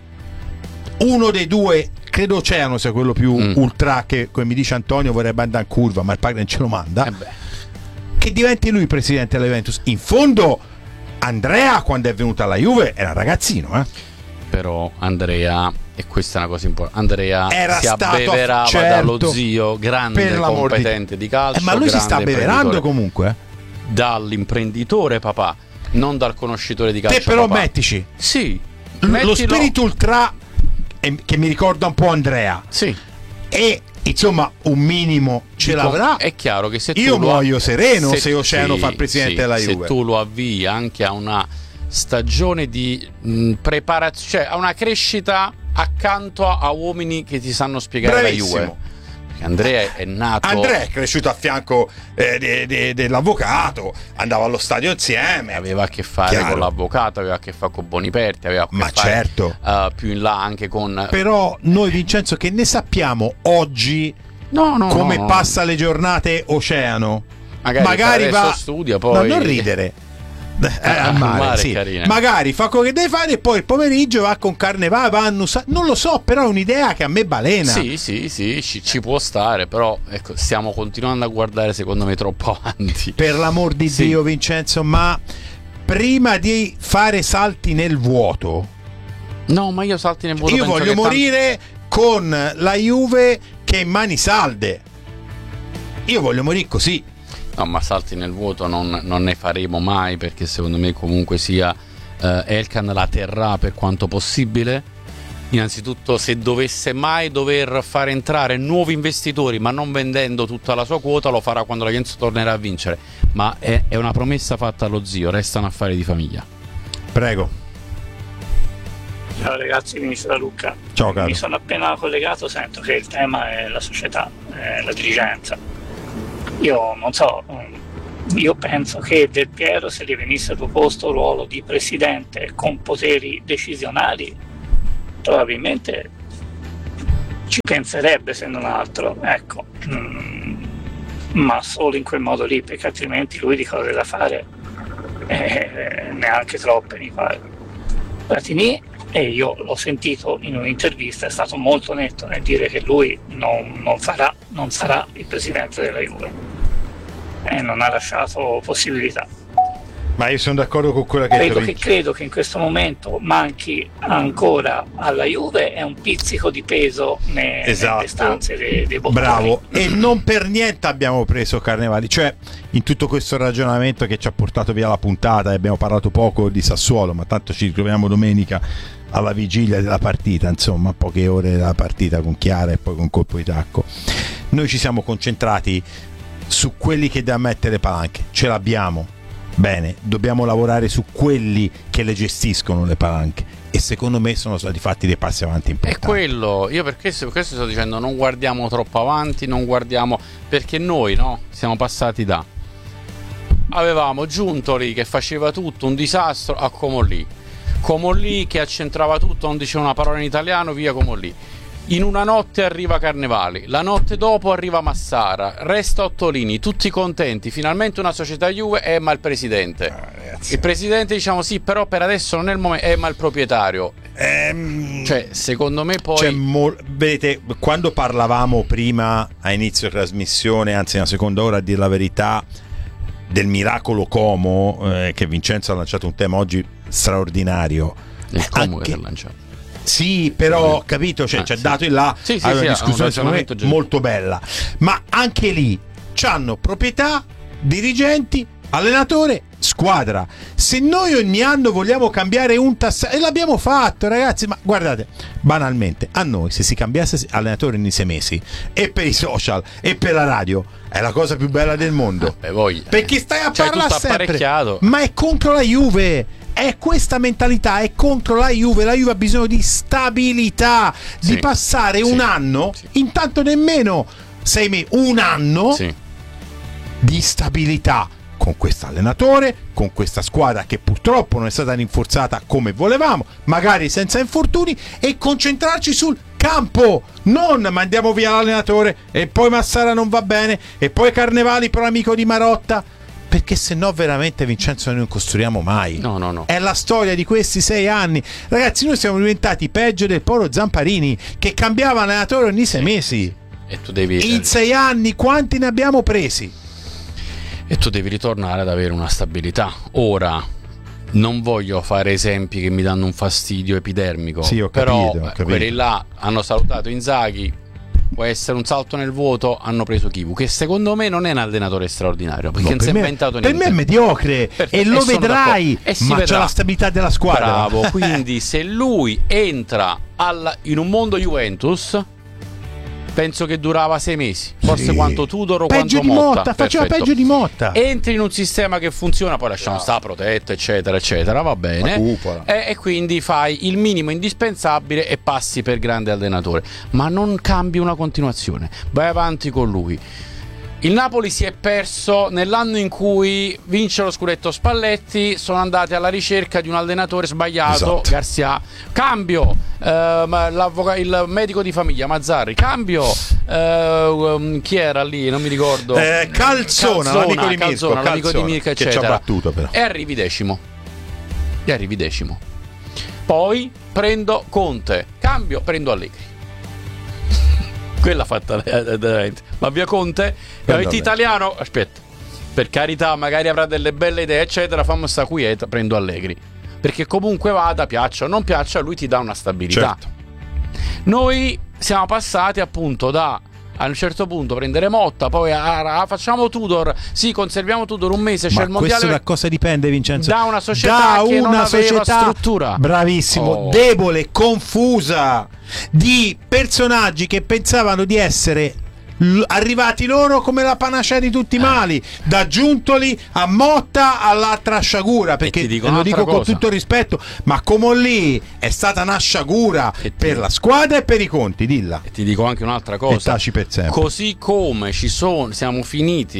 uno dei due, credo Oceano sia quello più mm. ultra, che come mi dice Antonio vorrebbe andare in curva ma il padre non ce lo manda, eh beh. che diventi lui presidente della Juventus. In fondo Andrea quando è venuto alla Juve era ragazzino, eh? Però Andrea, e questa è una cosa importante, Andrea era si abbeverava certo, dallo zio grande competente di, di calcio, eh, ma lui si sta abbeverando comunque dall'imprenditore papà, non dal conoscitore di calcio. Te però papà. mettici sì, lo mettilo. spirito ultra che mi ricorda un po' Andrea, sì, e insomma un minimo ce Dico, l'avrà. È chiaro che se tu io lo muoio av- sereno se, se Oceano sì, fa il presidente sì, della se Juve. Se tu lo avvii anche a una stagione di mh, preparazione, cioè a una crescita accanto a, a uomini che ti sanno spiegare Bravissimo. la Juve. Perché Andrea è nato, Andrea è cresciuto a fianco eh, de, de, dell'avvocato, andava allo stadio insieme, aveva a che fare Chiaro. con l'avvocato, aveva a che fare con Boniperti, aveva a che ma fare certo. uh, più in là anche con. Però noi, Vincenzo, che ne sappiamo oggi no, no, come no, no. passa le giornate Oceano? Magari, magari va studia poi. No, non ridere. Eh, ah, al mare, mare sì. carina. Magari fa quello che deve fare e poi il pomeriggio va con Carnevale, va a Nusa- non lo so, però è un'idea che a me balena. Sì, sì, sì, ci, ci può stare, però ecco, stiamo continuando a guardare secondo me troppo avanti. Per l'amor di sì. Dio, Vincenzo, ma prima di fare salti nel vuoto, no, ma io salti nel vuoto io voglio morire tanto... con la Juve che è in mani salde. Io voglio morire così. No, ma salti nel vuoto non, non ne faremo mai, perché secondo me comunque sia eh, Elkann la terrà per quanto possibile. Innanzitutto, se dovesse mai dover far entrare nuovi investitori ma non vendendo tutta la sua quota, lo farà quando la Juventus tornerà a vincere, ma è, è una promessa fatta allo zio, restano affari di famiglia. Prego. Ciao ragazzi, mi sono Luca. Ciao caro. Mi sono appena collegato, sento che il tema è la società, è la dirigenza. Io non so, io penso che Del Piero, se gli venisse proposto un ruolo di presidente con poteri decisionali, probabilmente ci penserebbe, se non altro, ecco, mm, ma solo in quel modo lì, perché altrimenti lui di cose da fare eh, neanche troppe, mi pare. Platini, e io l'ho sentito in un'intervista, è stato molto netto nel dire che lui non, non farà, non sarà il presidente della Juve e non ha lasciato possibilità. Ma io sono d'accordo con quello che hai credo detto. Che, credo che in questo momento manchi ancora alla Juve è un pizzico di peso ne, esatto. nelle stanze dei, dei bottoni. Bravo, e non per niente abbiamo preso Carnevali, cioè in tutto questo ragionamento che ci ha portato via la puntata, e abbiamo parlato poco di Sassuolo, ma tanto ci ritroviamo domenica alla vigilia della partita, insomma, poche ore della partita con Chiara e poi con colpo di tacco. Noi ci siamo concentrati su quelli che da mettere palanche, ce l'abbiamo. Bene, dobbiamo lavorare su quelli che le gestiscono le palanche, e secondo me sono stati fatti dei passi avanti importanti. È quello, io per questo, per questo sto dicendo non guardiamo troppo avanti, non guardiamo, perché noi no, siamo passati da avevamo Giuntoli che faceva tutto un disastro a Comolli, Comolli che accentrava tutto, non diceva una parola in italiano, via Comolli. In una notte arriva Carnevali, la notte dopo arriva Massara, resta Ottolini, tutti contenti, finalmente una società Juve, eh ma il presidente. Ah, il presidente diciamo sì, però per adesso non è il momento, eh ma il proprietario. Ehm, cioè, secondo me poi... Cioè, mo- vedete, quando parlavamo prima a inizio trasmissione, anzi nella seconda ora a dire la verità, del miracolo Como, eh, che Vincenzo ha lanciato un tema oggi straordinario. Il Como Anche... che l'ha lanciato. Sì, però capito, cioè, ah, ci ha sì. dato in là sì, sì, una sì, discussione secondo me molto bella, ma anche lì c'hanno proprietà, dirigenti, allenatore, squadra. Se noi ogni anno vogliamo cambiare un tassello, e l'abbiamo fatto ragazzi, ma guardate, banalmente a noi se si cambiasse allenatore ogni sei mesi, e per i social e per la radio, è la cosa più bella del mondo. Eh, voglia, perché stai a cioè, parlare sempre, ma è contro la Juve. È questa mentalità, è contro la Juve. La Juve ha bisogno di stabilità, sì, di passare sì, un anno, sì. intanto nemmeno sei mesi, un anno sì. di stabilità con questo allenatore, con questa squadra che purtroppo non è stata rinforzata come volevamo, magari senza infortuni, e concentrarci sul campo. Non mandiamo via l'allenatore e poi Massara non va bene e poi Carnevali però amico di Marotta, perché se no veramente Vincenzo noi non costruiamo mai. No, no, no. È la storia di questi sei anni. Ragazzi, noi siamo diventati peggio del Poro Zamparini che cambiava allenatore ogni sei mesi. E tu devi... In sei anni quanti ne abbiamo presi? E tu devi ritornare ad avere una stabilità. Ora non voglio fare esempi che mi danno un fastidio epidermico. Sì, ho però capito, ho capito. Quelli là hanno salutato Inzaghi. Può essere un salto nel vuoto, hanno preso Chivu, che secondo me non è un allenatore straordinario, perché no, non si è inventato niente. Per me è mediocre. Perfetto. E lo e vedrai, e ma vedrà. C'è la stabilità della squadra. Bravo, quindi se lui entra alla, in un mondo Juventus, penso che durava sei mesi, forse sì. quanto Tudor o peggio quanto di Motta, Motta faceva peggio di Motta. Entri in un sistema che funziona, poi lasciamo no. sta protetto eccetera eccetera, va bene, e, e quindi fai il minimo indispensabile e passi per grande allenatore, ma non cambi una continuazione, vai avanti con lui. Il Napoli si è perso nell'anno in cui vince lo scudetto Spalletti, sono andati alla ricerca di un allenatore sbagliato, esatto. Garcia, cambio, eh, il medico di famiglia Mazzarri, cambio, eh, chi era lì, non mi ricordo, eh, Calzona, l'amico di Mirko, Calzona, l'amico di Mirko eccetera, che ci ha battuto però. E arrivi decimo, e arrivi decimo, poi prendo Conte, cambio, prendo Allegri. Quella fatta veramente. Ma via Conte, avete italiano? Aspetta, per carità, magari avrà delle belle idee, eccetera. Fammi sta quieta, prendo Allegri. Perché comunque vada, piaccia o non piaccia, lui ti dà una stabilità. Certo. Noi siamo passati appunto da a un certo punto prendere Motta, poi ah, facciamo Tudor, sì, conserviamo Tudor un mese, c'è ma il mondiale. Questo da cosa dipende, Vincenzo? Da una società da che una non aveva società struttura. Bravissimo, oh. debole, confusa, di personaggi che pensavano di essere l- arrivati loro come la panacea di tutti i mali, da Giuntoli a Motta all'altra sciagura, perché lo dico con tutto il rispetto, ma come lì è stata una sciagura ti... per la squadra e per i conti, dilla. E ti dico anche un'altra cosa, e taci per sempre. Così come ci sono, siamo finiti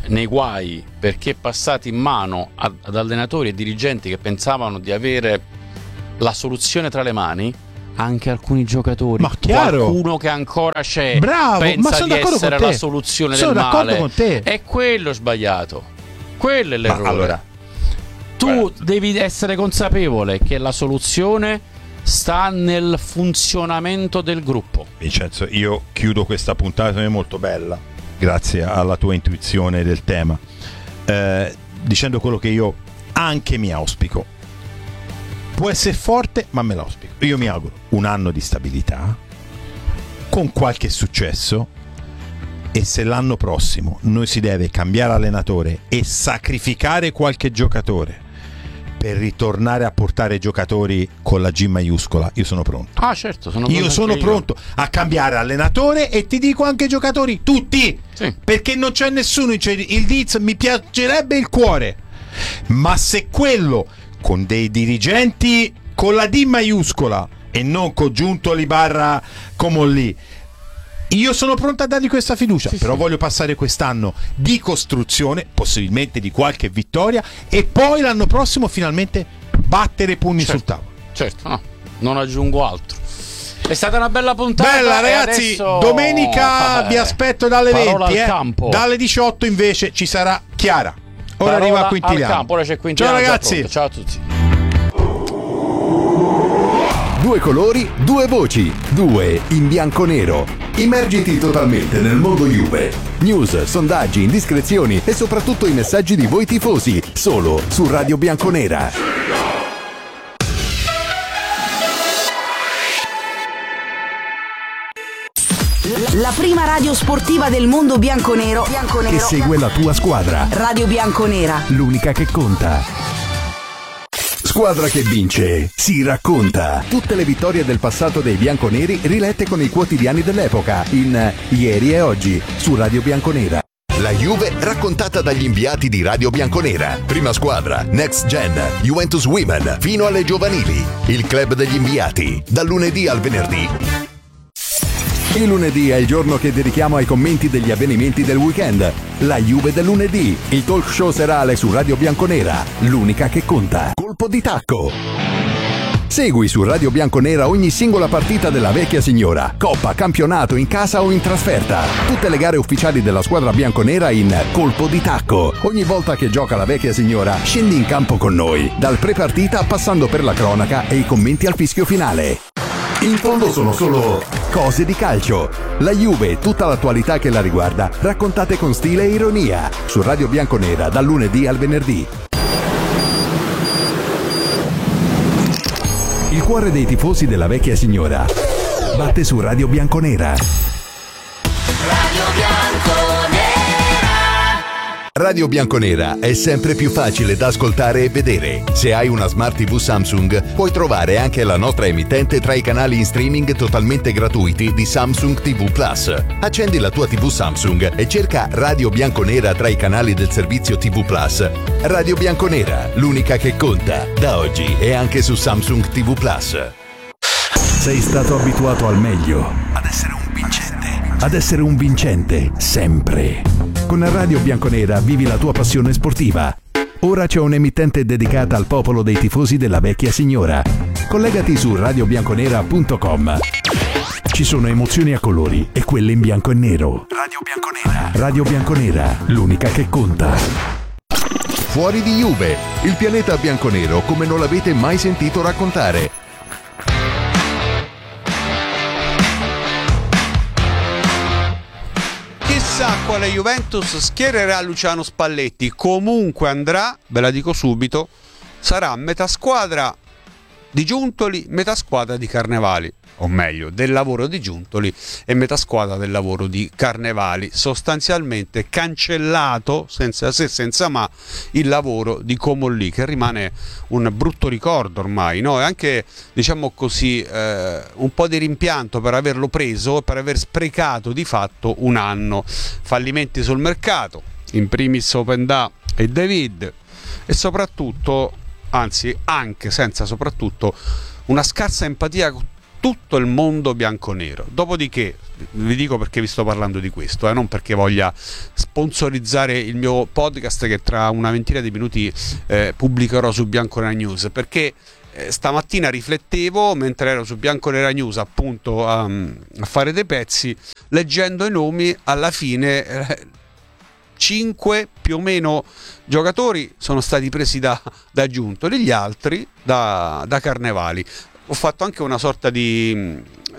nei guai perché passati in mano ad, ad allenatori e dirigenti che pensavano di avere la soluzione tra le mani, anche alcuni giocatori, ma chiaro, qualcuno che ancora c'è, bravo, pensa ma sono di d'accordo essere con te. la soluzione sono del d'accordo male. Con te. È quello sbagliato, quello è l'errore. Allora, tu guarda, devi essere consapevole che la soluzione sta nel funzionamento del gruppo. Vincenzo, io chiudo questa puntata, è molto bella, grazie alla tua intuizione del tema, eh, dicendo quello che io anche mi auspico. Può essere forte, ma me l'auspico. Io mi auguro un anno di stabilità con qualche successo, e se l'anno prossimo noi si deve cambiare allenatore e sacrificare qualche giocatore per ritornare a portare giocatori con la G maiuscola, io sono pronto. Ah, certo, sono pronto. Io sono pronto a cambiare allenatore, e ti dico anche giocatori, tutti, sì, perché non c'è nessuno. Cioè, il Diz mi piacerebbe il cuore, ma se quello con dei dirigenti con la D maiuscola e non con Giuntoli barra Comolli, io sono pronto a dargli questa fiducia, sì, però sì, voglio passare quest'anno di costruzione, possibilmente di qualche vittoria, e poi l'anno prossimo finalmente battere pugni, certo, sul tavolo. Certo, no, non aggiungo altro. È stata una bella puntata. Bella, ragazzi, adesso... domenica eh, vi aspetto dalle venti, eh. Dalle diciotto invece ci sarà Chiara. Ora Parola arriva Quintiliano. Al campo, ora c'è Quintiliano. Ciao ragazzi. Ciao a tutti. Due colori, due voci, due in bianco-nero. Immergiti totalmente nel mondo Juve. News, sondaggi, indiscrezioni e soprattutto i messaggi di voi tifosi, solo su Radio Bianconera. La prima radio sportiva del mondo bianconero, bianconero che segue la tua squadra. Radio Bianconera, l'unica che conta. Squadra che vince si racconta. Tutte le vittorie del passato dei bianconeri rilette con i quotidiani dell'epoca in Ieri e Oggi su Radio Bianconera. La Juve raccontata dagli inviati di Radio Bianconera. Prima squadra, Next Gen, Juventus Women, fino alle giovanili. Il club degli inviati, dal lunedì al venerdì. Il lunedì è il giorno che dedichiamo ai commenti degli avvenimenti del weekend. La Juve del lunedì, il talk show serale su Radio Bianconera, l'unica che conta. Colpo di tacco. Segui su Radio Bianconera ogni singola partita della vecchia signora, coppa, campionato, in casa o in trasferta. Tutte le gare ufficiali della squadra bianconera in Colpo di tacco. Ogni volta che gioca la vecchia signora, scendi in campo con noi, dal pre-partita passando per la cronaca e i commenti al fischio finale. In fondo sono solo cose di calcio. La Juve e tutta l'attualità che la riguarda, raccontate con stile e ironia, su Radio Bianconera dal lunedì al venerdì. Il cuore dei tifosi della vecchia signora batte su Radio Bianconera. Radio Bianconera. Radio Bianconera è sempre più facile da ascoltare e vedere. Se hai una Smart tivù Samsung, puoi trovare anche la nostra emittente tra i canali in streaming totalmente gratuiti di Samsung tivù Plus. Accendi la tua tivù Samsung e cerca Radio Bianconera tra i canali del servizio tivù Plus. Radio Bianconera, l'unica che conta, da oggi e anche su Samsung tivù Plus. Sei stato abituato al meglio, ad essere un vincente, ad essere un vincente sempre. Con Radio Bianconera vivi la tua passione sportiva. Ora c'è un'emittente dedicata al popolo dei tifosi della vecchia signora. Collegati su radio bianconera punto com. Ci sono emozioni a colori e quelle in bianco e nero. Radio Bianconera. Radio Bianconera, l'unica che conta. Fuori di Juve, il pianeta bianconero come non l'avete mai sentito raccontare. Chissà quale Juventus schiererà Luciano Spalletti. Comunque andrà, ve la dico subito, sarà metà squadra di Giuntoli, metà squadra di Carnevali, o meglio del lavoro di Giuntoli e metà squadra del lavoro di Carnevali. Sostanzialmente cancellato senza se senza ma il lavoro di Comolli, che rimane un brutto ricordo ormai, no? E anche, diciamo così, eh, un po' di rimpianto per averlo preso, per aver sprecato di fatto un anno. Fallimenti sul mercato, in primis Openda e David, e soprattutto, anzi anche senza soprattutto, una scarsa empatia tutto il mondo bianconero. Dopodiché vi dico perché vi sto parlando di questo, eh, non perché voglia sponsorizzare il mio podcast che tra una ventina di minuti eh, pubblicherò su Bianconera News, perché eh, stamattina riflettevo mentre ero su Bianconera News appunto a, a fare dei pezzi, leggendo i nomi. Alla fine eh, cinque più o meno giocatori sono stati presi da, da Giuntoli, gli altri da, da Carnevali. Ho fatto anche una sorta di,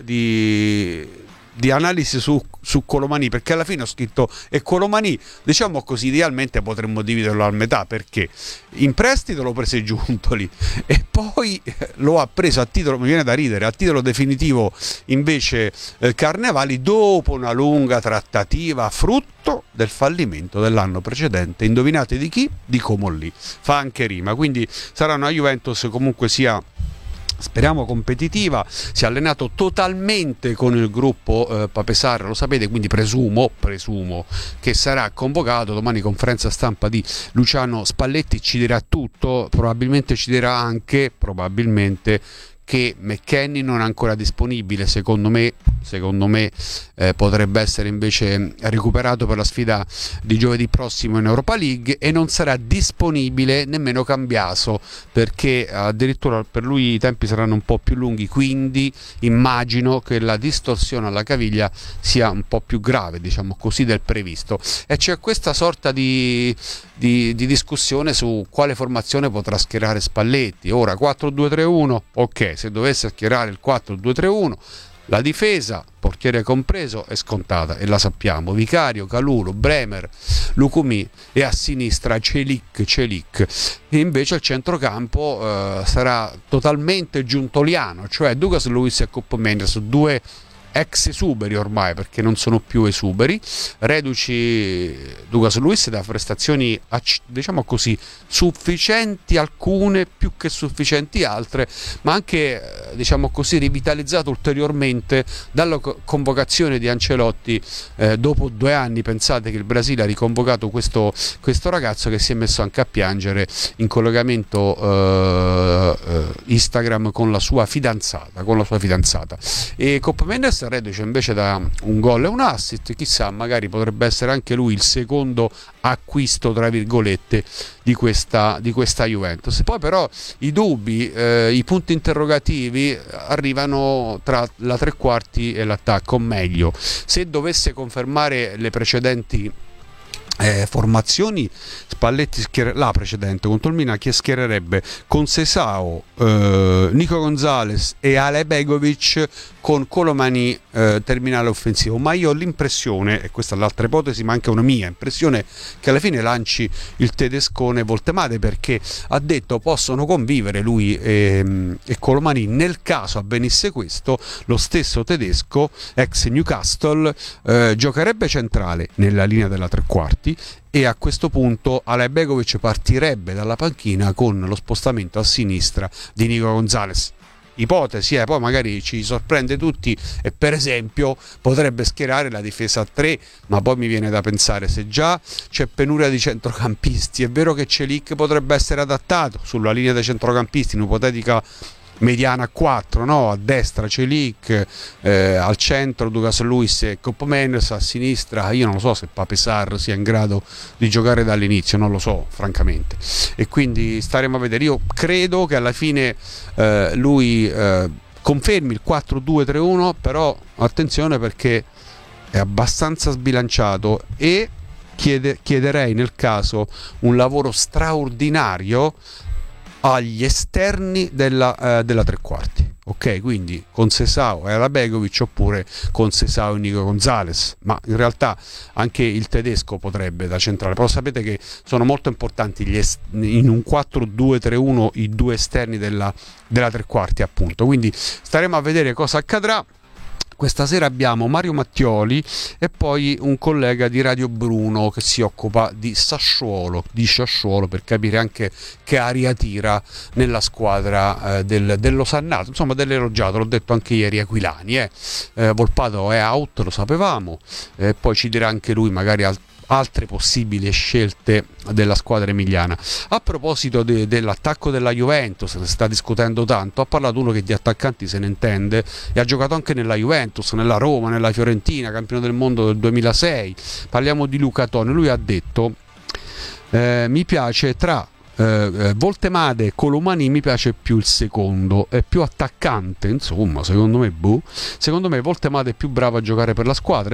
di, di analisi su, su Colomani, perché alla fine ho scritto e Colomani, diciamo così, idealmente potremmo dividerlo a metà, perché in prestito lo prese Giuntoli e poi lo ha preso a titolo, mi viene da ridere, a titolo definitivo invece eh, Carnevali, dopo una lunga trattativa frutto del fallimento dell'anno precedente. Indovinate di chi? Di Comolli. Fa anche rima, quindi sarà una Juventus comunque sia, speriamo, competitiva. Si è allenato totalmente con il gruppo eh, Papesarra, lo sapete, quindi presumo, presumo che sarà convocato. Domani conferenza stampa di Luciano Spalletti, ci dirà tutto, probabilmente ci dirà anche, probabilmente, che McKennie non è ancora disponibile. Secondo me, secondo me eh, potrebbe essere invece recuperato per la sfida di giovedì prossimo in Europa League, e non sarà disponibile nemmeno Cambiaso, perché addirittura per lui i tempi saranno un po' più lunghi, quindi immagino che la distorsione alla caviglia sia un po' più grave, diciamo così, del previsto, e c'è questa sorta di, di, di discussione su quale formazione potrà schierare Spalletti. Ora quattro due tre uno, ok, se dovesse schierare il quattro due tre uno, la difesa, portiere compreso, è scontata e la sappiamo: Vicario, Calulu, Bremer, Lucumí, e a sinistra Celic, Celic. E invece il centrocampo eh, sarà totalmente giuntoliano, cioè Douglas Luiz e Koopmeiners, due ex esuberi ormai, perché non sono più esuberi, reduci Douglas Luiz da prestazioni, diciamo così, sufficienti, alcune più che sufficienti altre, ma anche, diciamo così, rivitalizzato ulteriormente dalla convocazione di Ancelotti eh, dopo due anni. Pensate che il Brasile ha riconvocato questo, questo ragazzo che si è messo anche a piangere in collegamento eh, eh, Instagram con la sua fidanzata, con la sua fidanzata. E Koopmeiners, reduce invece da un gol e un assist, chissà, magari potrebbe essere anche lui il secondo acquisto, tra virgolette, di questa, di questa Juventus. Poi però i dubbi, eh, i punti interrogativi arrivano tra la tre quarti e l'attacco, o meglio, se dovesse confermare le precedenti Eh, formazioni, Spalletti schier- la precedente contro il Milan, che schiererebbe con Sesao, eh, Nico Gonzalez e Ale Begovic, con Colomani eh, terminale offensivo. Ma io ho l'impressione, e questa è l'altra ipotesi, ma anche una mia impressione, che alla fine lanci il tedescone Voltemade, perché ha detto possono convivere lui e, e Colomani. Nel caso avvenisse questo, lo stesso tedesco, ex Newcastle, eh, giocherebbe centrale nella linea della tre quarti, e a questo punto Ale Begovic partirebbe dalla panchina con lo spostamento a sinistra di Nico Gonzalez. Ipotesi, eh, poi magari ci sorprende tutti e per esempio potrebbe schierare la difesa a tre, ma poi mi viene da pensare, se già c'è penuria di centrocampisti, è vero che Celic potrebbe essere adattato sulla linea dei centrocampisti in un'ipotetica mediana a quattro, no? A destra Celic, eh, al centro Douglas Luiz e Koopmeiners, a sinistra io non lo so se Pape Sarr sia in grado di giocare dall'inizio, non lo so francamente, e quindi staremo a vedere. Io credo che alla fine eh, lui eh, confermi il quattro due tre uno, però attenzione perché è abbastanza sbilanciato, e chiede, chiederei nel caso un lavoro straordinario agli esterni della, eh, della tre quarti, ok? Quindi con Sesao e Alabegovic, oppure con Sesao e Nico Gonzalez, ma in realtà anche il tedesco potrebbe da centrale. Però sapete che sono molto importanti gli est- in un quattro due tre uno i due esterni della, della tre quarti, appunto. Quindi staremo a vedere cosa accadrà. Questa sera abbiamo Mario Mattioli e poi un collega di Radio Bruno che si occupa di Sassuolo, di Sassuolo, per capire anche che aria tira nella squadra eh, del, dell'Osannato, insomma dell'elogiato, l'ho detto anche ieri, Aquilani. Eh. Eh, Volpato è out, lo sapevamo, eh, poi ci dirà anche lui magari al altre possibili scelte della squadra emiliana. A proposito de- dell'attacco della Juventus, ne sta discutendo tanto, ha parlato uno che di attaccanti se ne intende e ha giocato anche nella Juventus, nella Roma, nella Fiorentina, campione del mondo del duemilasei. Parliamo di Luca Toni. Lui ha detto eh, mi piace tra Eh, Voltemade e Colomani, mi piace più il secondo, è più attaccante, insomma, secondo me boh. secondo me Voltemade è più bravo a giocare per la squadra.